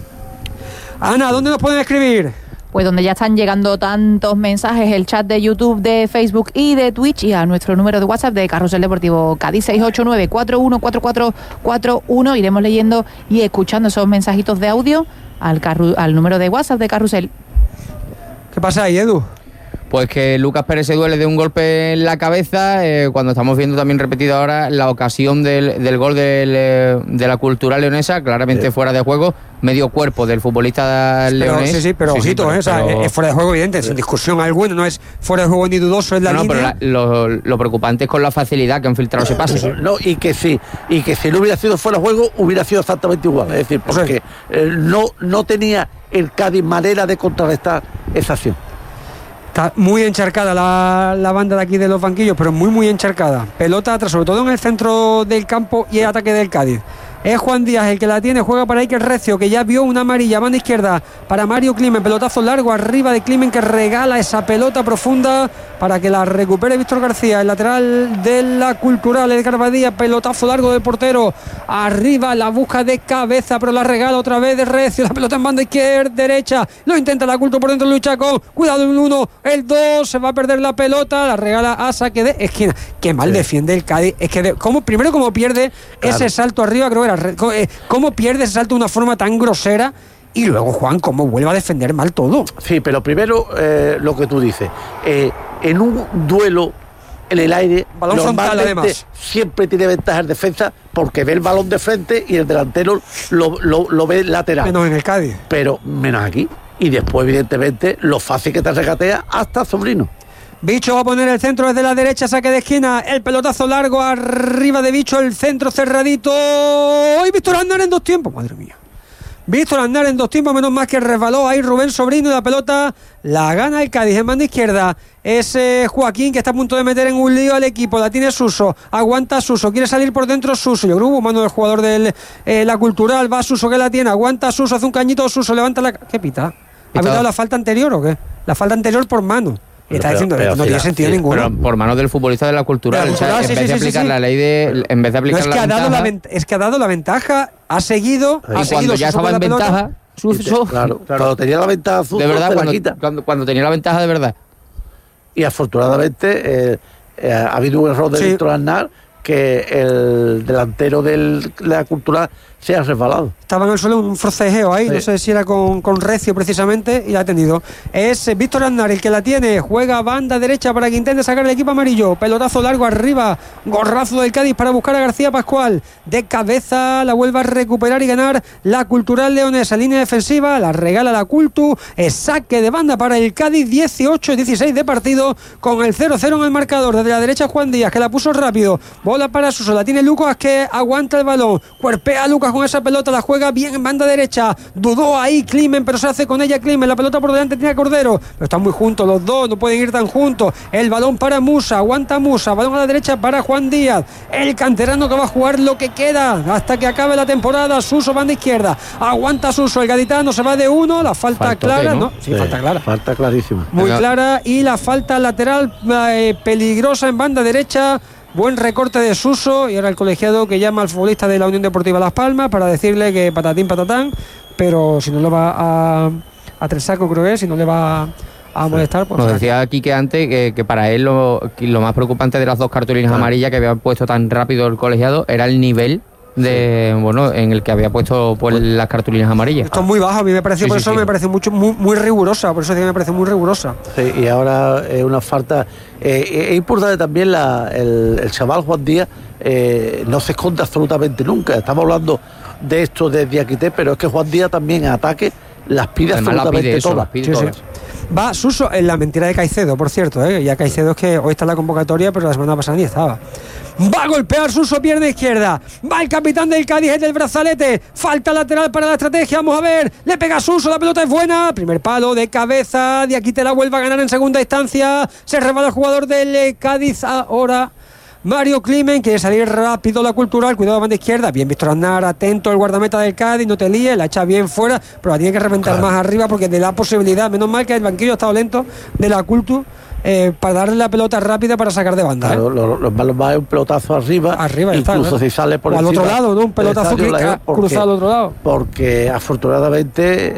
Ana, ¿dónde nos pueden escribir? Pues donde ya están llegando tantos mensajes, el chat de YouTube, de Facebook y de Twitch, y a nuestro número de WhatsApp de Carrusel Deportivo Cádiz, seis ocho nueve, cuatro uno cuatro cuatro cuatro uno. Iremos leyendo y escuchando esos mensajitos de audio al, carru- al número de WhatsApp de Carrusel. ¿Qué pasa ahí, Edu? Pues que Lucas Pérez se duele de un golpe en la cabeza, eh, cuando estamos viendo también repetido ahora la ocasión del, del gol del, eh, de la Cultural leonesa, claramente sí. fuera de juego, medio cuerpo del futbolista pero, leonés. Sí, sí, pero sí, ojito, sí, pero, eh, o sea, pero, es fuera de juego evidente, sin discusión alguna, no es fuera de juego ni dudoso, es la no, línea. No, pero la, lo, lo preocupante es con la facilidad que han filtrado ese pase. No, y que sí, y que si no hubiera sido fuera de juego, hubiera sido exactamente igual, es decir, porque sí. eh, no, no tenía el Cádiz manera de contrarrestar esa acción. Está muy encharcada la, la banda de aquí de los banquillos, pero muy muy encharcada. Pelota atrás, sobre todo en el centro del campo y el ataque del Cádiz. Es Juan Díaz el que la tiene, juega para Iker Recio, que ya vio una amarilla, banda izquierda para Mario Climen, pelotazo largo arriba de Climen, que regala esa pelota profunda para que la recupere Víctor García, el lateral de la Cultural, Edgar Badía, pelotazo largo del portero, arriba la busca de cabeza, pero la regala otra vez de Recio, la pelota en banda izquierda, derecha, lo intenta la Culto por dentro, lucha con, cuidado el uno, el dos, se va a perder la pelota, la regala a saque de esquina. Qué mal sí. defiende el Cádiz, es que de, como, primero como pierde claro. ese salto arriba, creo que era, cómo pierde ese salto de una forma tan grosera Y luego, Juan, cómo vuelve a defender mal todo. Sí, pero primero eh, lo que tú dices. Eh, en un duelo en el aire, balón frontal, además, siempre tiene ventaja en defensa porque ve el balón de frente y el delantero lo, lo, lo ve lateral. Menos en el Cádiz. Pero menos aquí. Y después, evidentemente, lo fácil que te regatea hasta Sobrino. Bicho va a poner el centro desde la derecha, saque de esquina, el pelotazo largo arriba de Bicho, el centro cerradito. ¡Hoy Víctor Aznar en dos tiempos! Madre mía. Víctor Aznar en dos tiempos, menos más que resbaló ahí Rubén Sobrino y la pelota la gana el Cádiz en banda izquierda. Es eh, Joaquín, que está a punto de meter en un lío al equipo, la tiene Suso, aguanta Suso, quiere salir por dentro Suso, yo creo que hubo mano del jugador de eh, la Cultural, va Suso que la tiene, aguanta Suso, hace un cañito Suso, levanta la... ¿Qué pita? ¿Ha pitado la falta anterior o qué? La falta anterior por mano. Y está pero, diciendo pero, no pero, tiene sí, sentido sí, ninguno. Pero por manos del futbolista de la Cultural. De la Cultural, o sea, sí, en vez sí, de sí, aplicar sí. la ley de. En vez de aplicar No, es la que, ha dado ventaja, la vent- es que ha dado la ventaja, ha seguido. y ha cuando seguido ya Suso estaba en con la pelota. ventaja, Suso, Claro, cuando tenía la ventaja azul, de verdad, te la cuando, quita. cuando, cuando tenía la ventaja de verdad. Y afortunadamente eh, eh, ha habido un error de Sí. Víctor Aznar, que el delantero del, de la Cultural se ha resbalado. Estaba en el suelo un forcejeo ahí, Sí. no sé si era con, con Recio precisamente, y la ha tenido. Es eh, Víctor Aznar el que la tiene, juega banda derecha para que intente sacar el equipo amarillo, pelotazo largo arriba, gorrazo del Cádiz para buscar a García Pascual, de cabeza la vuelve a recuperar y ganar la Cultural leonesa, línea defensiva, la regala la Cultu, es saque de banda para el Cádiz, dieciocho dieciséis de partido, con el cero cero en el marcador, desde la derecha Juan Díaz, que la puso rápido, bola para Suso, la tiene Lucas, que aguanta el balón, cuerpea a Lucas con esa pelota, la juega bien en banda derecha, dudó ahí Climen, pero se hace con ella Climen, la pelota por delante tiene a Cordero, pero están muy juntos los dos, no pueden ir tan juntos, el balón para Musa, aguanta Musa, balón a la derecha para Juan Díaz, el canterano que va a jugar lo que queda hasta que acabe la temporada, Suso banda izquierda, aguanta Suso, el gaditano se va de uno, la falta Falta, clara, ¿no? ¿no? Sí, falta clara. Falta clarísima. Muy Venga. clara, y la falta lateral eh, peligrosa en banda derecha. Buen recorte de Suso, y ahora el colegiado que llama al futbolista de la Unión Deportiva Las Palmas para decirle que patatín patatán, pero si no le va a a Tresaco, creo que es, si no le va a molestar, pues Nos decía aquí que antes que, que para él lo, que lo más preocupante de las dos cartulinas Claro. amarillas que había puesto tan rápido el colegiado era el nivel de bueno en el que había puesto pues, las cartulinas amarillas. esto es muy bajo, a mí me pareció, Sí, por sí, eso sí. me parece mucho muy, muy rigurosa, por eso sí me parece muy rigurosa. Sí, y ahora es una falta. Eh, es importante también la, el, el chaval Juan Díaz, eh, no se esconde absolutamente nunca. Estamos hablando de esto desde Aquité, pero es que Juan Díaz también en ataque las pide Además, la absolutamente pide eso, todas. las pide Sí, sí. todas. Va Suso en la mentira de Caicedo, por cierto, ¿eh? Ya Caicedo es que hoy está en la convocatoria, pero la semana pasada ni estaba. Va a golpear Suso, pierna izquierda. Va el capitán del Cádiz, el del brazalete. Falta lateral para la estrategia. Vamos a ver. Le pega Suso, la pelota es buena. Primer palo de cabeza. De aquí te la vuelve a ganar en segunda instancia. Se resbala el jugador del eh, Cádiz ahora. Mario Climen quiere salir rápido la Cultural, cuidado de banda izquierda, bien Víctor Aznar, atento el guardameta del Cádiz, no te líes, la echa bien fuera, pero la tiene que reventar Claro. más arriba porque le da posibilidad, menos mal que el banquillo ha estado lento de la Cultu eh, para darle la pelota rápida para sacar de banda. Claro, ¿eh? lo, lo malo más es un pelotazo arriba, Arriba está, incluso claro. si sale por O al encima otro lado, ¿no? Un pelotazo del estadio, que- la- ah, cruzado al otro lado. Porque afortunadamente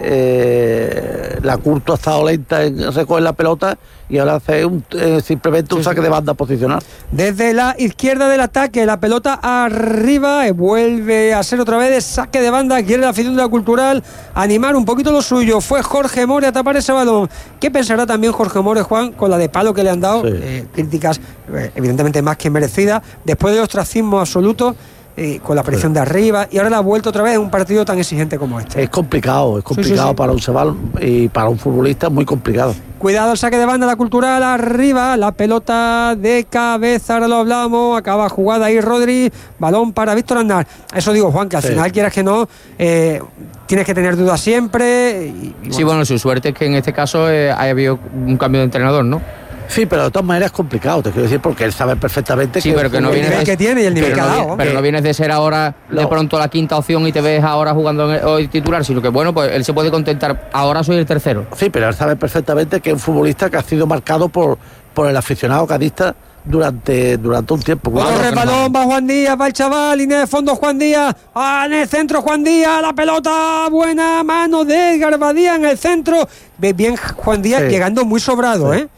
eh, la Curto ha estado lenta en recoger la pelota y ahora hace un, eh, simplemente un Sí, saque sí. de banda posicional. Desde la izquierda del ataque, la pelota arriba, eh, vuelve a ser otra vez de saque de banda, quiere la afición de la Cultural animar un poquito lo suyo, fue Jorge More a tapar ese balón. ¿Qué pensará también Jorge More, Juan, con la de palo que le han dado? Sí. Eh, críticas eh, evidentemente más que merecidas, después del ostracismo absoluto, eh, con la presión de arriba, y ahora la ha vuelto otra vez en un partido tan exigente como este. Es complicado, es Sí, sí, complicado sí. para un chaval y para un futbolista es muy complicado. Cuidado el saque de banda, la Cultural arriba, la pelota de cabeza, ahora lo hablamos, acaba jugada ahí Rodri, balón para Víctor Aznar. Eso digo, Juan, que al Sí. final quieras que no, eh, tienes que tener dudas siempre. Y, y Sí, bueno, su suerte es que en este caso eh, haya habido un cambio de entrenador, ¿no? Sí, pero de todas maneras es complicado, te quiero decir, porque él sabe perfectamente Sí, que... pero que no el viene nivel de- que tiene y el nivel pero que ha no, dado. vi- pero no vienes de ser ahora de No. pronto la quinta opción y te ves ahora jugando en el- hoy titular, sino que bueno, pues él se puede contentar. Ahora soy el tercero. Sí, pero él sabe perfectamente que es un futbolista que ha sido marcado por, por el aficionado cadista durante, durante un tiempo. Corre Claro, el que balón, va Juan Díaz, va el chaval, línea de fondo Juan Díaz, ah, en el centro Juan Díaz, la pelota, buena mano de Edgar Badía en el centro. Ve bien Juan Díaz Sí. llegando muy sobrado, Sí. ¿eh? O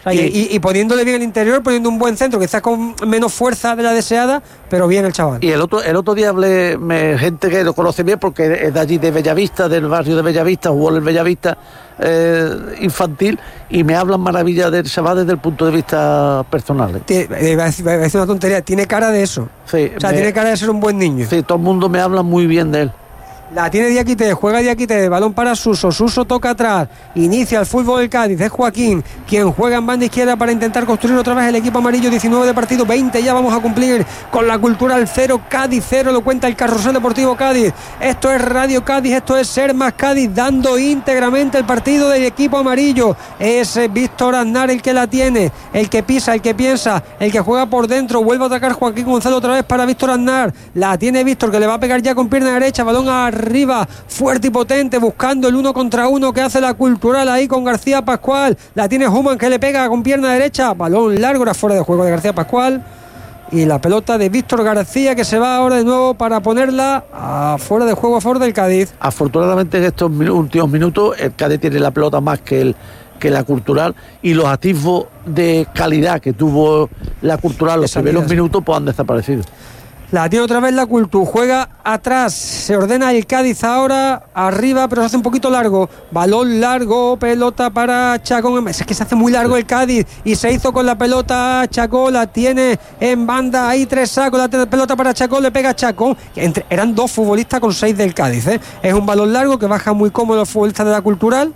sea, y, y, y poniéndole bien el interior, poniendo un buen centro, quizás con menos fuerza de la deseada, pero bien el chaval. Y el otro el otro día hablé, me, gente que lo conoce bien, porque es de allí, de Bellavista, del barrio de Bellavista, jugó en el Bellavista eh, infantil, y me hablan maravillas del chaval desde el punto de vista personal. ¿eh? Eh, va a decir, va a decir una tontería, tiene cara de eso. Sí, o sea, me, tiene cara de ser un buen niño. Sí, todo el mundo me habla muy bien de él. La tiene Diakité, juega Diakité, balón para Suso, Suso toca atrás, inicia el fútbol del Cádiz, es Joaquín quien juega en banda izquierda para intentar construir otra vez el equipo amarillo. Diecinueve de partido, veinte ya vamos a cumplir con la Cultural cero, Cádiz cero, lo cuenta el Carrusel Deportivo Cádiz. Esto es Radio Cádiz, esto es Ser Más Cádiz, dando íntegramente el partido del equipo amarillo. Es Víctor Aznar el que la tiene, el que pisa, el que piensa, el que juega por dentro, vuelve a atacar Joaquín Gonzalo otra vez para Víctor Aznar, la tiene Víctor que le va a pegar ya con pierna derecha, balón a arriba, fuerte y potente, buscando el uno contra uno que hace la Cultural ahí con García Pascual. La tiene Human que le pega con pierna derecha, balón largo, era fuera de juego de García Pascual. Y la pelota de Víctor García que se va ahora de nuevo para ponerla a fuera de juego a favor del Cádiz. Afortunadamente en estos últimos minutos el Cádiz tiene la pelota más que el que la Cultural, y los atisbos de calidad que tuvo la Cultural los primeros minutos pues han desaparecido. La tiene otra vez la Cultu, juega atrás, se ordena el Cádiz ahora, arriba, pero se hace un poquito largo, balón largo, pelota para Chacón, es que se hace muy largo el Cádiz, y se hizo con la pelota Chacón, la tiene en banda, ahí tres sacos, la pelota para Chacón, le pega Chacón, Entre, eran dos futbolistas con seis del Cádiz, ¿eh? Es un balón largo que baja muy cómodo los futbolistas de la Cultural,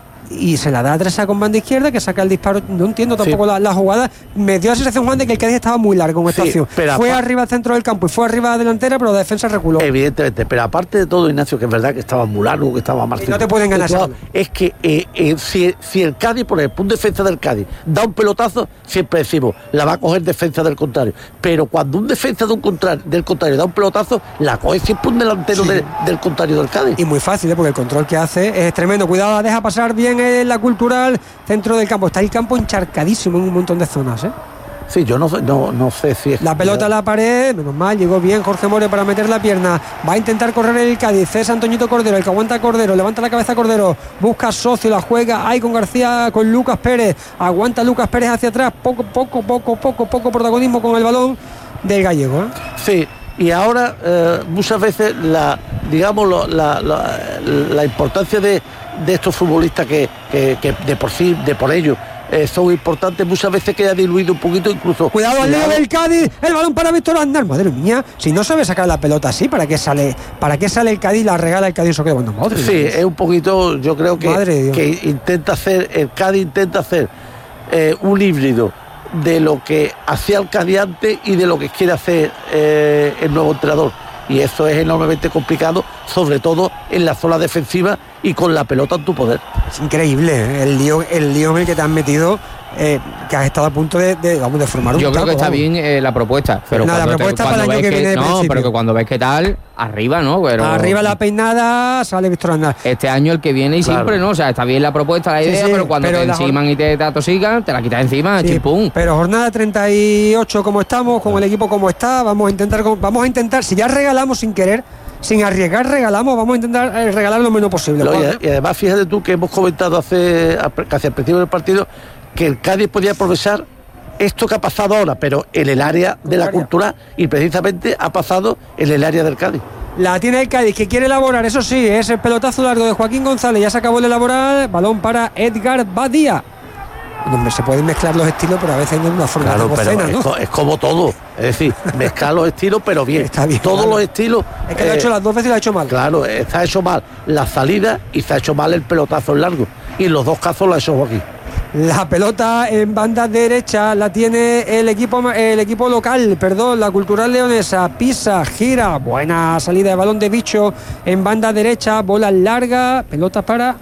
y se la da a Tresa con banda izquierda, que saca el disparo. No entiendo tampoco sí. la, la jugada. Me dio la sensación, Juan, de que el Cádiz estaba muy largo en esta acción. Sí, fue arriba al centro del campo y fue arriba a la delantera, pero la defensa reculó. Evidentemente, pero aparte de todo, Ignacio, que es verdad que estaba muy largo, que estaba más. No te pueden ganar. Es que eh, eh, si, si el Cádiz, por ejemplo, un defensa del Cádiz da un pelotazo, siempre decimos, la va a coger defensa del contrario. Pero cuando un defensa de un contrario, del contrario da un pelotazo, la coge siempre un delantero sí. de, del contrario del Cádiz. Y muy fácil, ¿eh? Porque el control que hace es tremendo. Cuidado, la deja pasar bien en la Cultural. Centro del campo, está el campo encharcadísimo en un montón de zonas, ¿eh? Sí, yo no, no, no sé si es... La pelota a la pared, menos mal, llegó bien Jorge More para meter la pierna, va a intentar correr el Cádiz, es Antoñito Cordero, el que aguanta Cordero, levanta la cabeza Cordero, busca socio, la juega, ahí con García, con Lucas Pérez, aguanta Lucas Pérez hacia atrás, poco, poco, poco, poco, poco protagonismo con el balón del gallego, ¿eh? Sí. Y ahora eh, muchas veces la digamos lo, la, la, la importancia de, de estos futbolistas que, que, que de por sí, de por ellos eh, son importantes, muchas veces queda diluido un poquito incluso. Cuidado al lío del Cádiz, el balón para Víctor Aznar, madre mía, si no sabe sacar la pelota así, ¿para qué sale para qué sale el Cádiz, la regala el Cádiz? Eso queda bueno, madre sí, Dios. Es un poquito, yo creo que, que intenta hacer, el Cádiz intenta hacer eh, un híbrido de lo que hacía el Cádiz antes y de lo que quiere hacer eh, el nuevo entrenador, y eso es enormemente complicado, sobre todo en la zona defensiva y con la pelota en tu poder. Es increíble, ¿eh? el lío el lío en el que te han metido, eh, que has estado a punto de, de, vamos, de formar un yo creo taco, que está vamos. bien eh, la propuesta, pero no, cuando, la propuesta te, cuando para el año ves que que, viene no, pero que cuando ves que tal arriba, ¿no? Pero arriba la peinada sale Víctor Aznar. Este año el que viene y claro. siempre, ¿no? O sea, está bien la propuesta, la idea, sí, sí, pero cuando pero te enciman y te, te atosigan, te la quitas encima, sí, chimpum. Pero jornada treinta y ocho como estamos, con el equipo como está, vamos a intentar, vamos a intentar, si ya regalamos sin querer, sin arriesgar regalamos, vamos a intentar eh, regalar lo menos posible. No, y, y además fíjate tú que hemos comentado hace casi al principio del partido que el Cádiz podía aprovechar esto que ha pasado ahora, pero en el área de la Cultural, y precisamente ha pasado en el área del Cádiz. La tiene el Cádiz, que quiere elaborar, eso sí, es el pelotazo largo de Joaquín González, ya se acabó de elaborar, balón para Edgar Badía. Donde se pueden mezclar los estilos, pero a veces hay una forma claro, de pero cena, ¿no? es, co- es como todo, es decir, mezclar los estilos, pero bien. Está bien, todos claro. los estilos. Es que eh, lo ha hecho las dos veces y lo ha hecho mal. Claro, está hecho mal la salida y se ha hecho mal el pelotazo en largo. Y en los dos casos lo ha hecho Joaquín. La pelota en banda derecha la tiene el equipo el equipo local, perdón, la Cultural leonesa. Pisa, gira, buena salida de balón de Bicho en banda derecha, bola larga, pelota para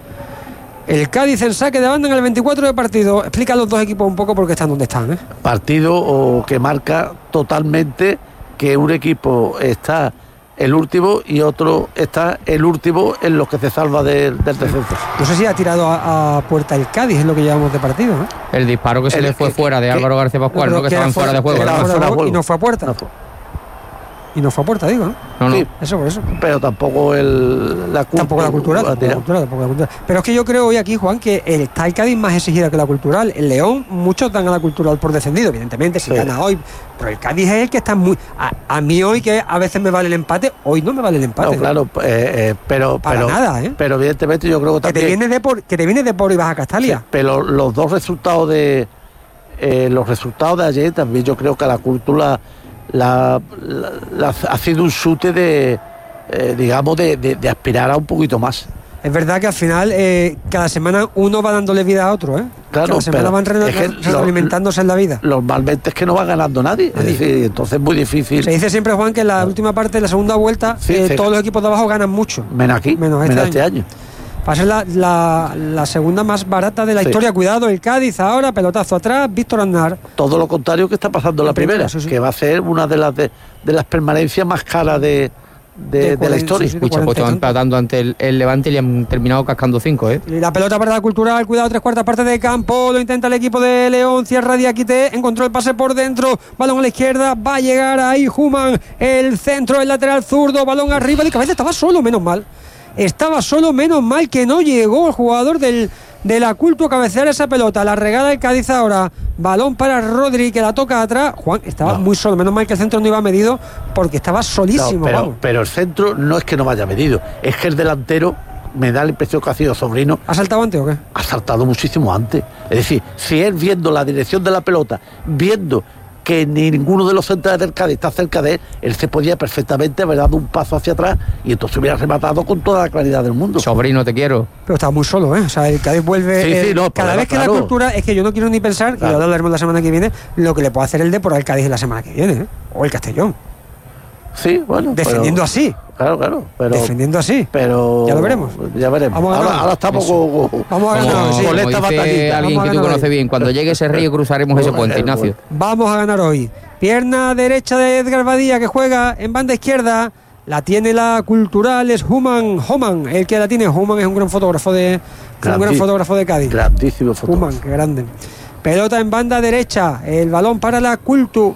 el Cádiz en saque de banda en el veinticuatro de partido. Explica a los dos equipos un poco por qué están donde están, ¿eh? Partido o que marca totalmente que un equipo está el último y otro está el último en los que se salva de, del descenso. No sé si ha tirado a, a puerta el Cádiz, es lo que llevamos de partido, ¿no? El disparo que se el, le fue que, fuera de que, Álvaro García Pascual, no, ¿no? Que estaban fuera de juego. Fuera de juego y no fue a puerta. No fue. y no fue a puerta, digo, ¿no? No, no. Sí, Eso por eso. pero tampoco el, la, Tampoco la cultural, la tampoco la cultural, tampoco la cultural. Pero es que yo creo hoy aquí, Juan, que el, está el Cádiz más exigido que la cultural. El León, muchos dan a la cultural por descendido, evidentemente, si Sí. gana hoy. Pero el Cádiz es el que está muy... A, a mí hoy, que a veces me vale el empate, hoy no me vale el empate. No, claro, eh, eh, pero, Para pero, nada, ¿eh? pero evidentemente yo creo que Que te también... viene de por, que te viene de por y Baja Castalia. Sí, pero los dos resultados de eh, los resultados de ayer también yo creo que a la cultura la, la- la- ha sido un chute de eh, digamos de, de- de aspirar a un poquito más. Es verdad que al final, eh, cada semana uno va dándole vida a otro, ¿eh? Claro, cada semana pero van re- es que re- realimentándose en la vida. Normalmente es que no va ganando nadie, Nadie. es decir, entonces es muy difícil. Se dice siempre, Juan, que en la última parte de la segunda vuelta Sí, eh, sí. todos los equipos de abajo ganan mucho. Menos aquí, Menos este menos este año. Va a ser la, la, la segunda más barata de la Sí. historia. Cuidado, el Cádiz ahora, pelotazo atrás, Víctor Aznar. Todo lo contrario que está pasando en la La primera, primera, sí, sí. que va a ser una de las de, de las permanencias más caras de, de, De de la cuarenta, historia. sí, sí. Escucha, pues cuarenta y estaban tanto. empatando ante el, el Levante y le han terminado cascando cinco, ¿eh? Y la pelota para la cultural, cuidado, tres cuartas partes de campo, lo intenta el equipo de León, cierra Diakité, encontró el pase por dentro, balón a la izquierda, va a llegar ahí Human, el centro, el lateral zurdo, balón arriba, de cabeza, estaba solo, menos mal. Estaba solo, menos mal que no llegó el jugador del, de la Culto a cabecear esa pelota. La regala el Cádiz ahora. Balón para Rodri, que la toca atrás. Juan, estaba No. muy solo. Menos mal que el centro no iba medido, porque estaba solísimo. No, pero, vamos. pero el centro no es que no vaya medido, es que el delantero, me da la impresión que ha sido Sobrino, ¿Ha saltado antes o qué? ha saltado muchísimo antes. Es decir, si él viendo la dirección de la pelota, viendo que ninguno de los centrales del Cádiz está cerca de él, él se podía perfectamente haber dado un paso hacia atrás y entonces hubiera rematado con toda la claridad del mundo. Sobrino, te quiero. Pero estaba muy solo, ¿eh? O sea, el Cádiz vuelve. Sí, eh, sí, no, cada problema, vez que claro. la cultura, es que yo no quiero ni pensar, Claro. y lo hablaremos la semana que viene, lo que le puede hacer el Depor al Cádiz la semana que viene, ¿eh? O el Castellón. Sí, bueno. Defendiendo pero- así. Claro, claro. Pero, defendiendo así. pero Ya lo veremos. Ya veremos. Vamos a ahora, ganar. ahora estamos Eso. con, con- Vamos a Como, ganar hoy, sí. con como esta dice batallita. alguien Vamos a que tú ganar conoces hoy. bien, cuando llegue ese río cruzaremos ese puente, Ignacio. Vamos a ganar hoy. Pierna derecha de Edgar Badía, que juega en banda izquierda. La tiene la cultural, es Human. Human, el que la tiene. Human es un gran fotógrafo de, fue un gran Grandi- fotógrafo de Cádiz. Grandísimo fotógrafo. Human, qué grande. Pelota en banda derecha. El balón para la Cultu.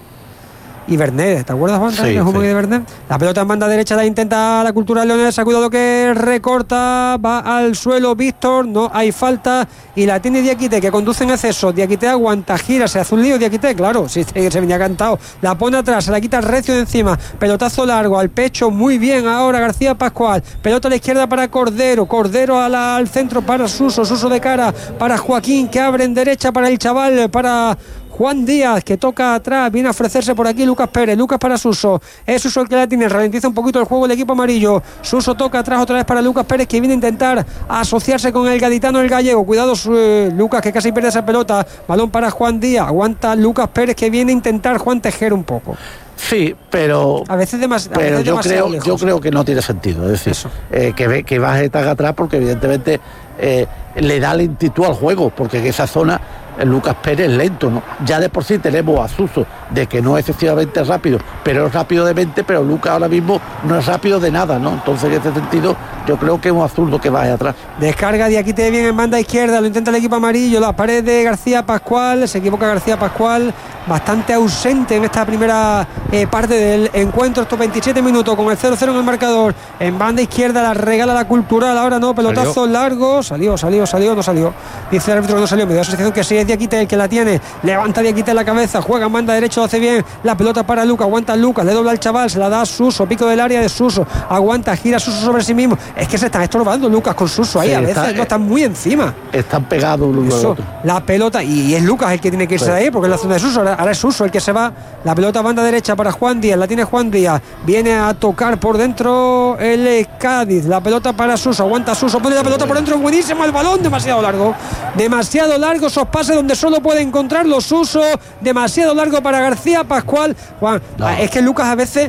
Y Bernet, ¿te acuerdas, Juan? Sí, de Human sí. y de Bernet. La pelota en banda derecha la intenta la cultural leonesa. Cuidado que recorta. Va al suelo Víctor. No hay falta. Y la tiene Diakité, que conduce en exceso. Diakité aguanta, gira, se hace un lío. Diakité, claro, sí, se venía cantado. La pone atrás, se la quita recio de encima. Pelotazo largo al pecho. Muy bien ahora García Pascual. Pelota a la izquierda para Cordero. Cordero a la- al centro para Suso. Suso de cara para Joaquín, que abre en derecha para el chaval. Para Juan Díaz, que toca atrás, viene a ofrecerse por aquí Lucas Pérez, Lucas para Suso, es Suso el que la tiene, ralentiza un poquito el juego el equipo amarillo, Suso toca atrás otra vez para Lucas Pérez, que viene a intentar asociarse con el gaditano, el gallego, cuidado eh, Lucas, que casi pierde esa pelota, balón para Juan Díaz, aguanta Lucas Pérez, que viene a intentar Juan tejer un poco, Sí, pero a veces, demas, a pero veces yo demasiado creo lejos. yo creo que no tiene sentido, es decir, Eso. eh, que ve, que baje tan atrás porque evidentemente eh, le da lentitud al juego, porque en esa zona eh, Lucas Pérez es lento, ¿no? Ya de por sí tenemos a Suso de que no es excesivamente rápido, pero es rápido de mente, pero Lucas ahora mismo no es rápido de nada, ¿no? Entonces en ese sentido yo creo que es un absurdo que baje atrás. Descarga de aquí te bien en banda izquierda, lo intenta el equipo amarillo, la pared de García Pascual, se equivoca García Pascual, bastante ausente en esta primera eh, parte del encuentro, estos veintisiete minutos con el cero cero en el marcador, en banda izquierda la regala la cultural, ahora no, pelotazo Salió. largo, salió, salió, salió, no salió, dice el árbitro que no salió, me dio la sensación que sí es Diakité el que la tiene, levanta Diakité en la cabeza, juega en banda derecha, lo hace bien, la pelota para Lucas, aguanta Lucas, le dobla al chaval, se la da a Suso, pico del área de Suso, aguanta, gira Suso sobre sí mismo, es que se están estorbando Lucas con Suso ahí, Sí, a veces está- no están muy encima. Están pegados uno al Eso, otro. la pelota, y es Lucas el que tiene que irse Sí. de ahí, porque es la zona de Suso, ahora, ahora es Suso el que se va, la pelota banda derecha para Juan Díaz, la tiene Juan Díaz, viene a tocar por dentro el Cádiz, la pelota para Suso, aguanta Suso, pone la pelota por dentro, buenísimo el balón, demasiado largo, demasiado largo esos pases donde solo puede encontrarlo Suso, demasiado largo para García Pascual. Juan, No. es que Lucas a veces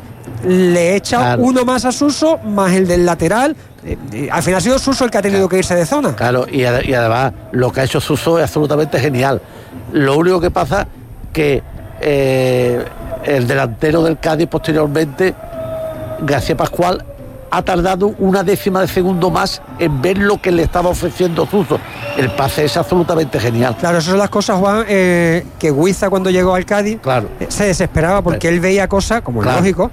le echa Claro. uno más a Suso, más el del lateral, eh, eh, al final ha sido Suso el que ha tenido que irse de zona. Claro, y, ade- y además lo que ha hecho Suso es absolutamente genial. Lo único que pasa que eh, el delantero del Cádiz posteriormente, García Pascual, ha tardado una décima de segundo más en ver lo que le estaba ofreciendo Suso. El pase es absolutamente genial. Claro, esas son las cosas, Juan, eh, que Huiza cuando llegó al Cádiz Claro. eh, se desesperaba porque él veía cosas, como es Claro. lógico,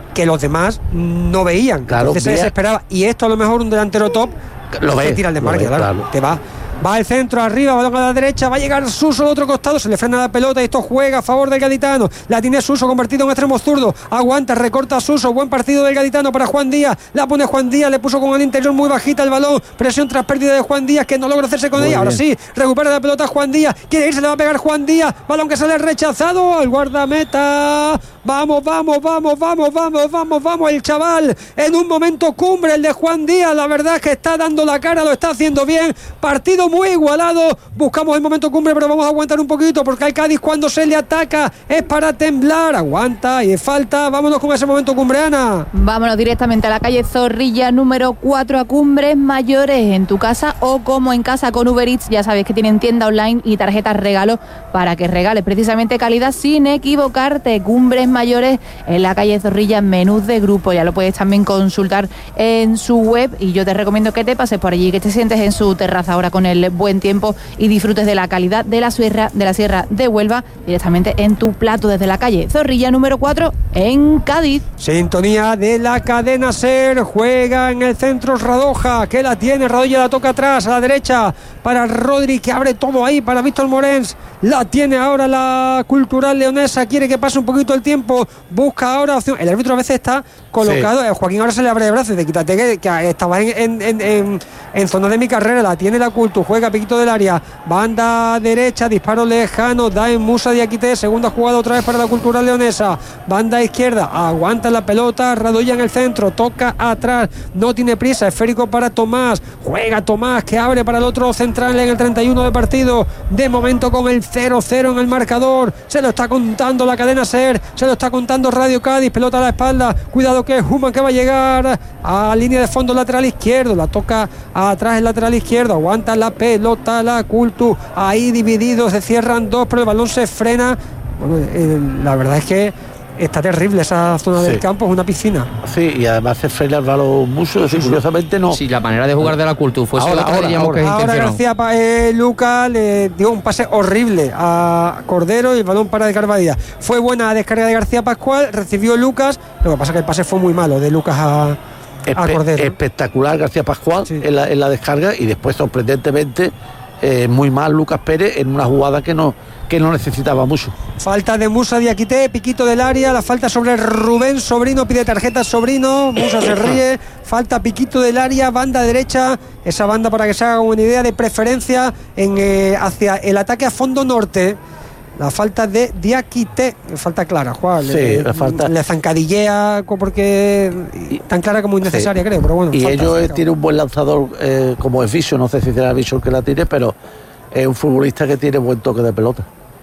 que los demás no veían. Claro, Entonces se vea. desesperaba. Y esto a lo mejor un delantero top Lo te ve, tira el lo desmarque, ve, claro, claro. te va. Va el centro arriba, balón a la derecha, va a llegar Suso al otro costado, se le frena la pelota y esto juega a favor del gaditano. La tiene Suso convertido en extremo zurdo, aguanta, recorta Suso, buen partido del gaditano para Juan Díaz, la pone Juan Díaz, le puso con el interior muy bajita el balón, presión tras pérdida de Juan Díaz que no logra hacerse con Muy ella. Ahora bien. sí, recupera la pelota Juan Díaz, quiere irse, le va a pegar Juan Díaz, balón que sale rechazado al guardameta. Vamos, vamos, vamos, vamos, vamos, vamos, vamos, el chaval en un momento cumbre, el de Juan Díaz, la verdad es que está dando la cara, lo está haciendo bien, partido muy igualado, buscamos el momento cumbre, pero vamos a aguantar un poquito, porque al Cádiz cuando se le ataca es para temblar, aguanta y falta, vámonos con ese momento cumbre, Ana. Vámonos directamente a la calle Zorrilla número cuatro a Cumbres Mayores, en tu casa o como en casa con Uber Eats. Ya sabéis que tienen tienda online y tarjetas regalo para que regales precisamente calidad sin equivocarte. Cumbres Mayores en la calle Zorrilla, menús de grupo, ya lo puedes también consultar en su web y yo te recomiendo que te pases por allí, que te sientes en su terraza ahora con el buen tiempo y disfrutes de la calidad de la sierra de la Sierra de Huelva directamente en tu plato desde la calle Zorrilla número cuatro en Cádiz. Sintonía de la cadena SER, juega en el centro Radoja, que la tiene, Radoya la toca atrás, a la derecha, para Rodri, que abre todo ahí, para Víctor Morens, la tiene ahora la Cultural Leonesa, quiere que pase un poquito el tiempo, busca ahora opción, el árbitro a veces está colocado, sí. Joaquín ahora se le abre de brazos, de quítate que, que estaba en, en, en, en, en zona de mi carrera, la tiene la Cultu, juega piquito del área, banda derecha, disparo lejano, da en Musa Diakité, segunda jugada otra vez para la Cultural Leonesa, banda izquierda, aguanta la pelota, Radoya en el centro, toca atrás, no tiene prisa, esférico para Tomás, juega Tomás que abre para el otro central en el treinta y uno de partido, de momento con el cero cero en el marcador, se lo está contando la cadena SER, se lo está contando Radio Cádiz, pelota a la espalda, cuidado que es Human que va a llegar a línea de fondo lateral izquierdo, la toca atrás el lateral izquierdo, aguanta la pelota la Cultu, ahí divididos, se cierran dos, pero el balón se frena. Bueno, eh, la verdad es que está terrible esa zona sí. del campo, es una piscina. Sí, y además se frena el balón mucho, sí, curiosamente no. Sí, la manera de jugar de la Cultura fue ahora, otra ahora, diríamos ahora, que es ahora García eh, Luca le dio un pase horrible a Cordero y el balón para de Carvadía. Fue buena descarga de García Pascual, recibió Lucas, lo que pasa es que el pase fue muy malo de Lucas a, a Cordero. Espectacular García Pascual sí. en, la, en la descarga y después sorprendentemente eh, muy mal Lucas Pérez en una jugada que no que no necesitaba mucho. Falta de Musa Diakité, piquito del área, la falta sobre Rubén Sobrino, pide tarjeta Sobrino, Musa se ríe, falta piquito del área, banda derecha, esa banda para que se haga una idea de preferencia en, eh, hacia el ataque a fondo norte. La falta de Diakité, falta clara, Juan. Sí, le, la falta. Le zancadillea porque tan clara como innecesaria, sí. creo, pero bueno. Y falta, ellos falta. tiene un buen lanzador eh, como es Viso, no sé si será Viso el que la tire, pero es un futbolista que tiene buen toque de pelota.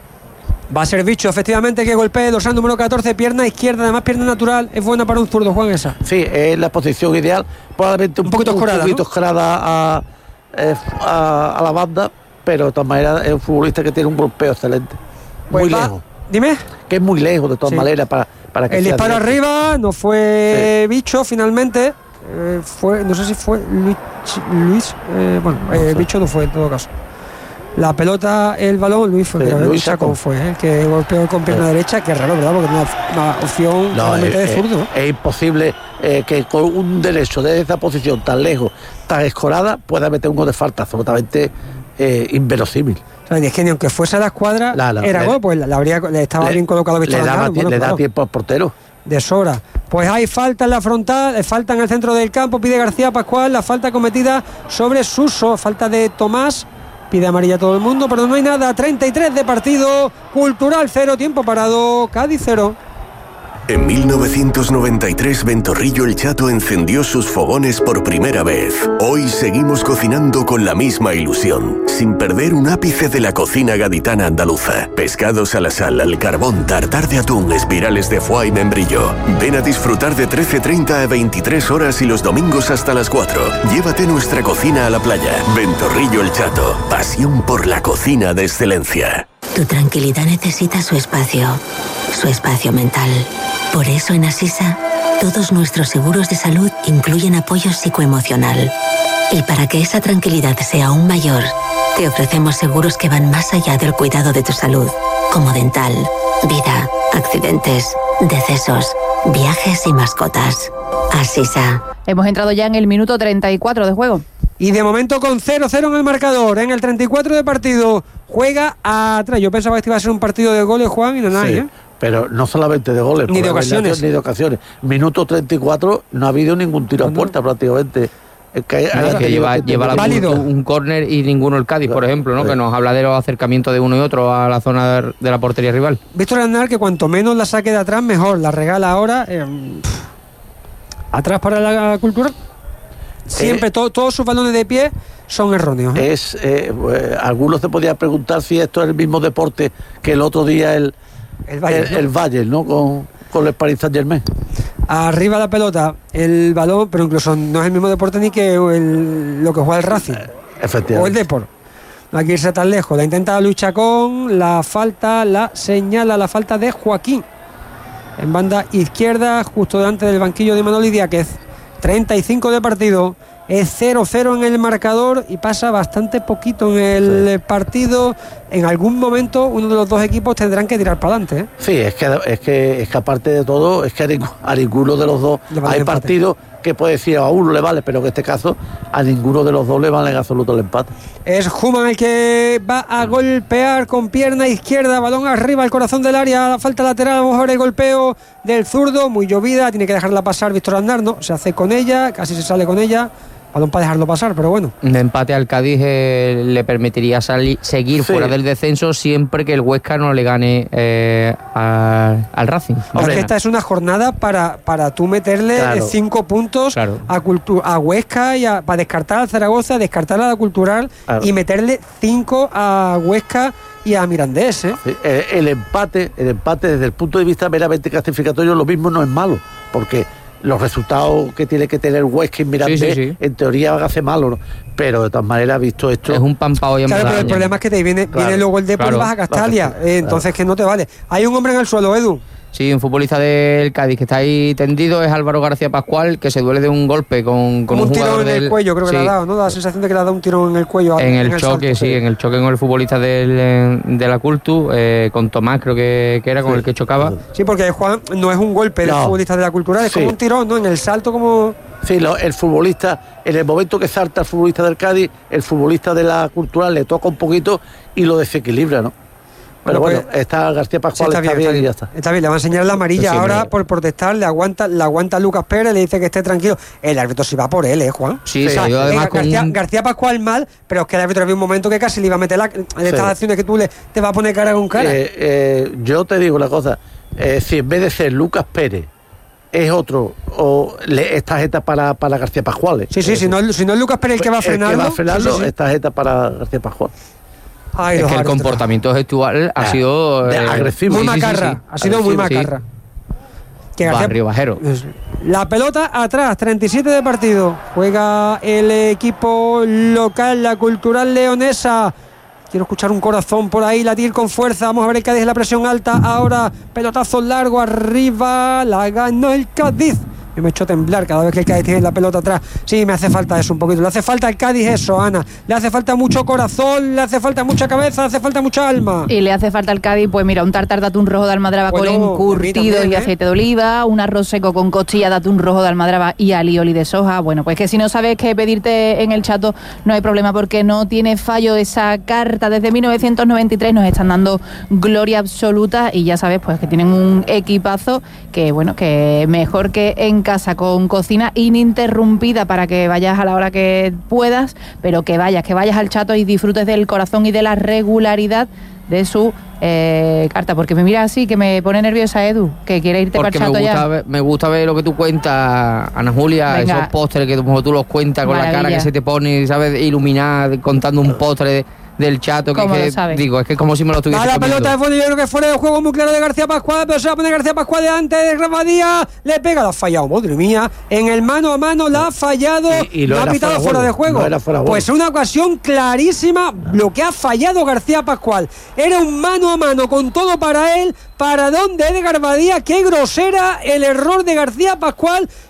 Va a ser Bicho, efectivamente, que golpee dorsal número catorce, pierna izquierda, además pierna natural, es buena para un zurdo, Juan, esa. Sí, es la posición ideal, probablemente un, un poquito escorada, un poquito ¿no? escorada a, a, a la banda, pero de todas maneras es un futbolista que tiene un golpeo excelente. Pues muy va, lejos. Dime. Que es muy lejos de todas sí. maneras para, para que el sea disparo directo. arriba, no fue sí. Bicho finalmente, eh, fue, no sé si fue Luis, Luis eh, bueno, no eh, Bicho no fue en todo caso. La pelota, el balón, Luis fue, sí, pero Luis Chacón fue el que golpeó con pierna sí. derecha, que es raro, ¿verdad? Porque es una, una opción no, es, de zurdo, ¿no? Es imposible eh, que con un derecho de esa posición tan lejos, tan escorada, pueda meter un gol de falta, absolutamente eh, inverosímil. O sea, es que ni aunque fuese a la escuadra, la, la, era le, gol, pues la habría, le estaba le, bien colocado. Le, daba, bueno, le claro. da tiempo al portero. De sobra. Pues hay falta en la frontal, falta en el centro del campo, pide García Pascual, la falta cometida sobre Suso, falta de Tomás. Pide amarilla a todo el mundo, pero no hay nada. treinta y tres de partido, Cultural cero, tiempo parado, Cádiz cero. En mil novecientos noventa y tres, Ventorrillo el Chato encendió sus fogones por primera vez. Hoy seguimos cocinando con la misma ilusión, sin perder un ápice de la cocina gaditana andaluza. Pescados a la sal, al carbón, tartar de atún, espirales de foie y membrillo. Ven a disfrutar de trece treinta a veintitrés horas y los domingos hasta las cuatro. Llévate nuestra cocina a la playa. Ventorrillo el Chato, pasión por la cocina de excelencia. Tu tranquilidad necesita su espacio, su espacio mental. Por eso en Asisa, todos nuestros seguros de salud incluyen apoyo psicoemocional. Y para que esa tranquilidad sea aún mayor, te ofrecemos seguros que van más allá del cuidado de tu salud, como dental, vida, accidentes, decesos, viajes y mascotas. Asisa. Hemos entrado ya en el minuto treinta y cuatro de juego. Y de momento con cero cero en el marcador, en el treinta y cuatro de partido, juega atrás. Yo pensaba que este iba a ser un partido de goles, Juan, y no nada, Sí, ¿eh? pero no solamente de goles, Ni de por ocasiones. Ni de ocasiones. Minuto treinta y cuatro, no ha habido ningún tiro a ¿No? puerta prácticamente. Es que, hay- Nada, hay- que hay- lleva, hay- lleva la Válido. un, un córner y ninguno el Cádiz, por ejemplo, ¿no? Sí. Que nos habla de los acercamientos de uno y otro a la zona de, de la portería rival. Víctor Aznar, que cuanto menos la saque de atrás, mejor. La regala ahora. eh, pff, atrás para la cultura. Siempre, Eh. to- todos sus balones de pie son erróneos. ¿eh? Es, eh, eh, algunos se podían preguntar si esto es el mismo deporte que el otro día el, El Bayern, el, ¿no? el Bayern, ¿no? Con, con el Paris Saint-Germain. Arriba la pelota, el balón, pero incluso no es el mismo deporte ni que el- lo que juega el Racing Efectivamente. o el Depor. No hay que irse tan lejos. La intenta Luis Chacón, la falta, la señala la falta de Joaquín. En banda izquierda, justo delante del banquillo de Manoli Diáquez. treinta y cinco de partido. Es cero cero en el marcador y pasa bastante poquito en el Sí. partido. En algún momento uno de los dos equipos tendrán que tirar para adelante, ¿eh? Sí, es que, es que es que aparte de todo, es que a ningú- a ninguno de los dos Le vale hay el empate. partidos que puede decir a uno le vale, pero en este caso a ninguno de los dos le vale en absoluto el empate. Es Human el que va a golpear con pierna izquierda, balón arriba al corazón del área, la falta lateral, a lo mejor el golpeo del zurdo, muy llovida, tiene que dejarla pasar Víctor Aznar, no, se hace con ella, casi se sale con ella, balón para dejarlo pasar, pero bueno. Un empate al Cádiz eh, le permitiría salir, seguir Sí. fuera del descenso siempre que el Huesca no le gane eh, al, al Racing. Es Hombre, que esta es una jornada para, para tú meterle Claro. eh, cinco puntos Claro. a, Cultu- a Huesca y a- para descartar al Zaragoza, descartar a la Cultural Claro. y meterle cinco a Huesca y a Mirandés, ¿eh? Sí, eh, el empate, el empate desde el punto de vista meramente clasificatorio, lo mismo no es malo, porque los resultados que tiene que tener Huesca y Mirandés, Sí, sí, sí. en teoría van a ser malos, ¿no? Pero de todas maneras, visto esto, Es un pan pa' hoy en Claro, pero el Bretaña. problema es que te viene, Claro, viene luego el Depor claro, y vas a Castalia, claro, eh, entonces claro. que no te vale. Hay un hombre en el suelo, Edu. Sí, un futbolista del Cádiz que está ahí tendido es Álvaro García Pascual, que se duele de un golpe con, con Como un, un tirón jugador en el del- cuello, creo que sí, le ha dado, ¿no? Da la sensación de que le ha dado un tirón en el cuello. En el salto, choque, sí, en el choque con el futbolista del, eh, de la Cultu, eh, con Tomás creo que, que era con Sí. el que chocaba. Sí, porque Juan no es un golpe del No. futbolista de la Cultural, es Sí. como un tirón, ¿no? En el salto como... sí, lo- el futbolista, en el momento que salta el futbolista del Cádiz, el futbolista de la Cultural le toca un poquito y lo desequilibra, ¿no? Pero Bueno, bueno, pues, está García Sí, Pascual, está, bien, y ya está. Está bien, le va a enseñar la amarilla Sí, ahora hombre. por protestar, le aguanta, le aguanta Lucas Pérez, le dice que esté tranquilo. El árbitro sí va por él, ¿eh, Juan? Sí, O sea, salió además venga, con García, un- García Pascual mal, pero es que el árbitro había un momento que casi le iba a meter la, de estas Sí. acciones que tú le te vas a poner cara con cara. Eh, eh, yo te digo una cosa, eh, si en vez de ser Lucas Pérez es otro, o le, esta jeta para, para García Pascual. eh. sí, sí, si no, si no es Lucas Pérez el que va a frenarlo. El que va a frenarlo, sí, sí, sí. esta jeta para García Pascual. Ay, Es los que el árbitros. comportamiento gestual ha Ah, sido de eh, agresivo. Muy sí, sí, sí, macarra, sí. ha sido muy Agresivo, sí. macarra. Que García- Barrio bajero. La pelota atrás, treinta y siete de partido. Juega el equipo local, la Cultural Leonesa. Quiero escuchar un corazón por ahí, latir con fuerza. Vamos a ver el Cádiz en la presión alta. Ahora, pelotazo largo arriba. La ganó el Cádiz. Yo me echo a temblar cada vez que el Cádiz tiene la pelota atrás. Sí, me hace falta eso un poquito. Le hace falta al Cádiz eso, Ana. Le hace falta mucho corazón, le hace falta mucha cabeza, le hace falta mucha alma. Y le hace falta al Cádiz, pues mira, un tartar de atún rojo de almadraba Bueno, con a mí encurtido también, y ¿eh? aceite de oliva, un arroz seco con costilla de atún rojo de almadraba y alioli de soja. Bueno, pues que si no sabes qué pedirte en el chato, no hay problema porque no tiene fallo esa carta. Desde mil novecientos noventa y tres nos están dando gloria absoluta y ya sabes, pues que tienen un equipazo que, bueno, que mejor que en casa, con cocina ininterrumpida para que vayas a la hora que puedas, pero que vayas, que vayas al chato y disfrutes del corazón y de la regularidad de su eh, carta, porque me mira así que me pone nerviosa, Edu, que quiere irte para el Porque me chato gusta, ya. ver, me gusta ver lo que tú cuentas, Ana Julia, Venga. esos postres que como tú los cuentas con la cara Maravilla. que se te pone, ¿sabes? Iluminar, contando un postre del chato. Que, ¿Cómo que lo sabes? digo, es que es como si me lo estuviese Va la comiendo. pelota de fondo, yo creo que fuera de juego muy claro de García Pascual, pero se va a poner García Pascual delante de Rabadía, le pega, la ha fallado, madre mía, en el mano a mano la ha fallado, Y- y lo lo ha era pitado fuera de fuera de juego, juego. lo era fuera de juego. Pues una ocasión clarísima, lo que ha fallado García Pascual, era un mano a mano con todo para él, para donde Edgar Badía, qué grosera el error de García Pascual,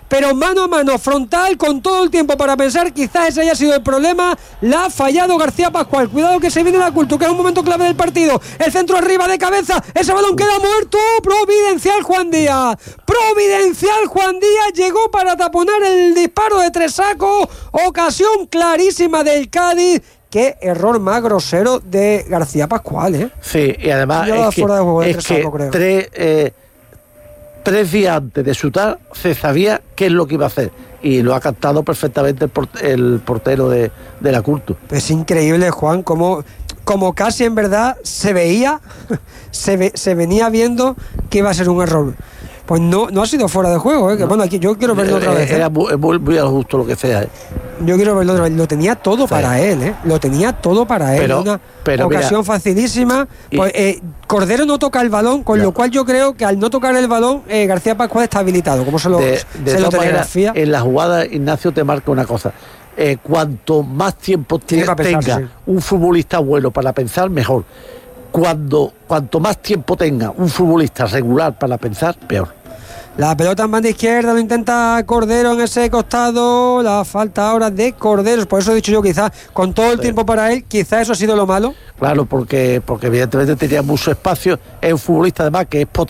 pero mano a mano, frontal, con todo el tiempo para pensar, quizás ese haya sido el problema, la ha fallado García Pascual. Cuidado que se viene la cultura, que es un momento clave del partido. El centro arriba de cabeza, ese balón queda muerto. Providencial Juan Díaz, providencial Juan Díaz, llegó para taponar el disparo de Tresaco, ocasión clarísima del Cádiz. Qué error más grosero de García Pascual, ¿eh? Sí, y además es que, es Tresaco, que tres, eh, tres días antes de chutar se sabía qué es lo que iba a hacer y lo ha captado perfectamente el, port- el portero de, de la Cultu. Es increíble, Juan, como, como casi en verdad se veía, se, ve, se venía viendo que iba a ser un error. Pues no, no ha sido fuera de juego, ¿eh? Que, no. Bueno, aquí yo quiero verlo otra vez. ¿eh? Era muy, muy, muy al justo lo que sea. ¿eh? Yo quiero verlo otra vez. Lo tenía todo sí. para él, ¿eh? Lo tenía todo para él. Pero, Una pero ocasión mira, facilísima. Y, pues, eh, Cordero no toca el balón, con ya. lo cual yo creo que al no tocar el balón, eh, García Pascual está habilitado. Como se lo, de, de se lo telegrafía. En la jugada, Ignacio te marca una cosa. Eh, cuanto más tiempo te, pensar, tenga sí. un futbolista bueno para pensar, mejor. Cuando Cuanto más tiempo tenga un futbolista regular para pensar, peor. La pelota en banda izquierda, lo intenta Cordero en ese costado, la falta ahora de Cordero, por eso he dicho yo, quizás con todo el sí. tiempo para él, quizás eso ha sido lo malo. Claro, porque, porque evidentemente tenía mucho espacio, es un futbolista además que es potente.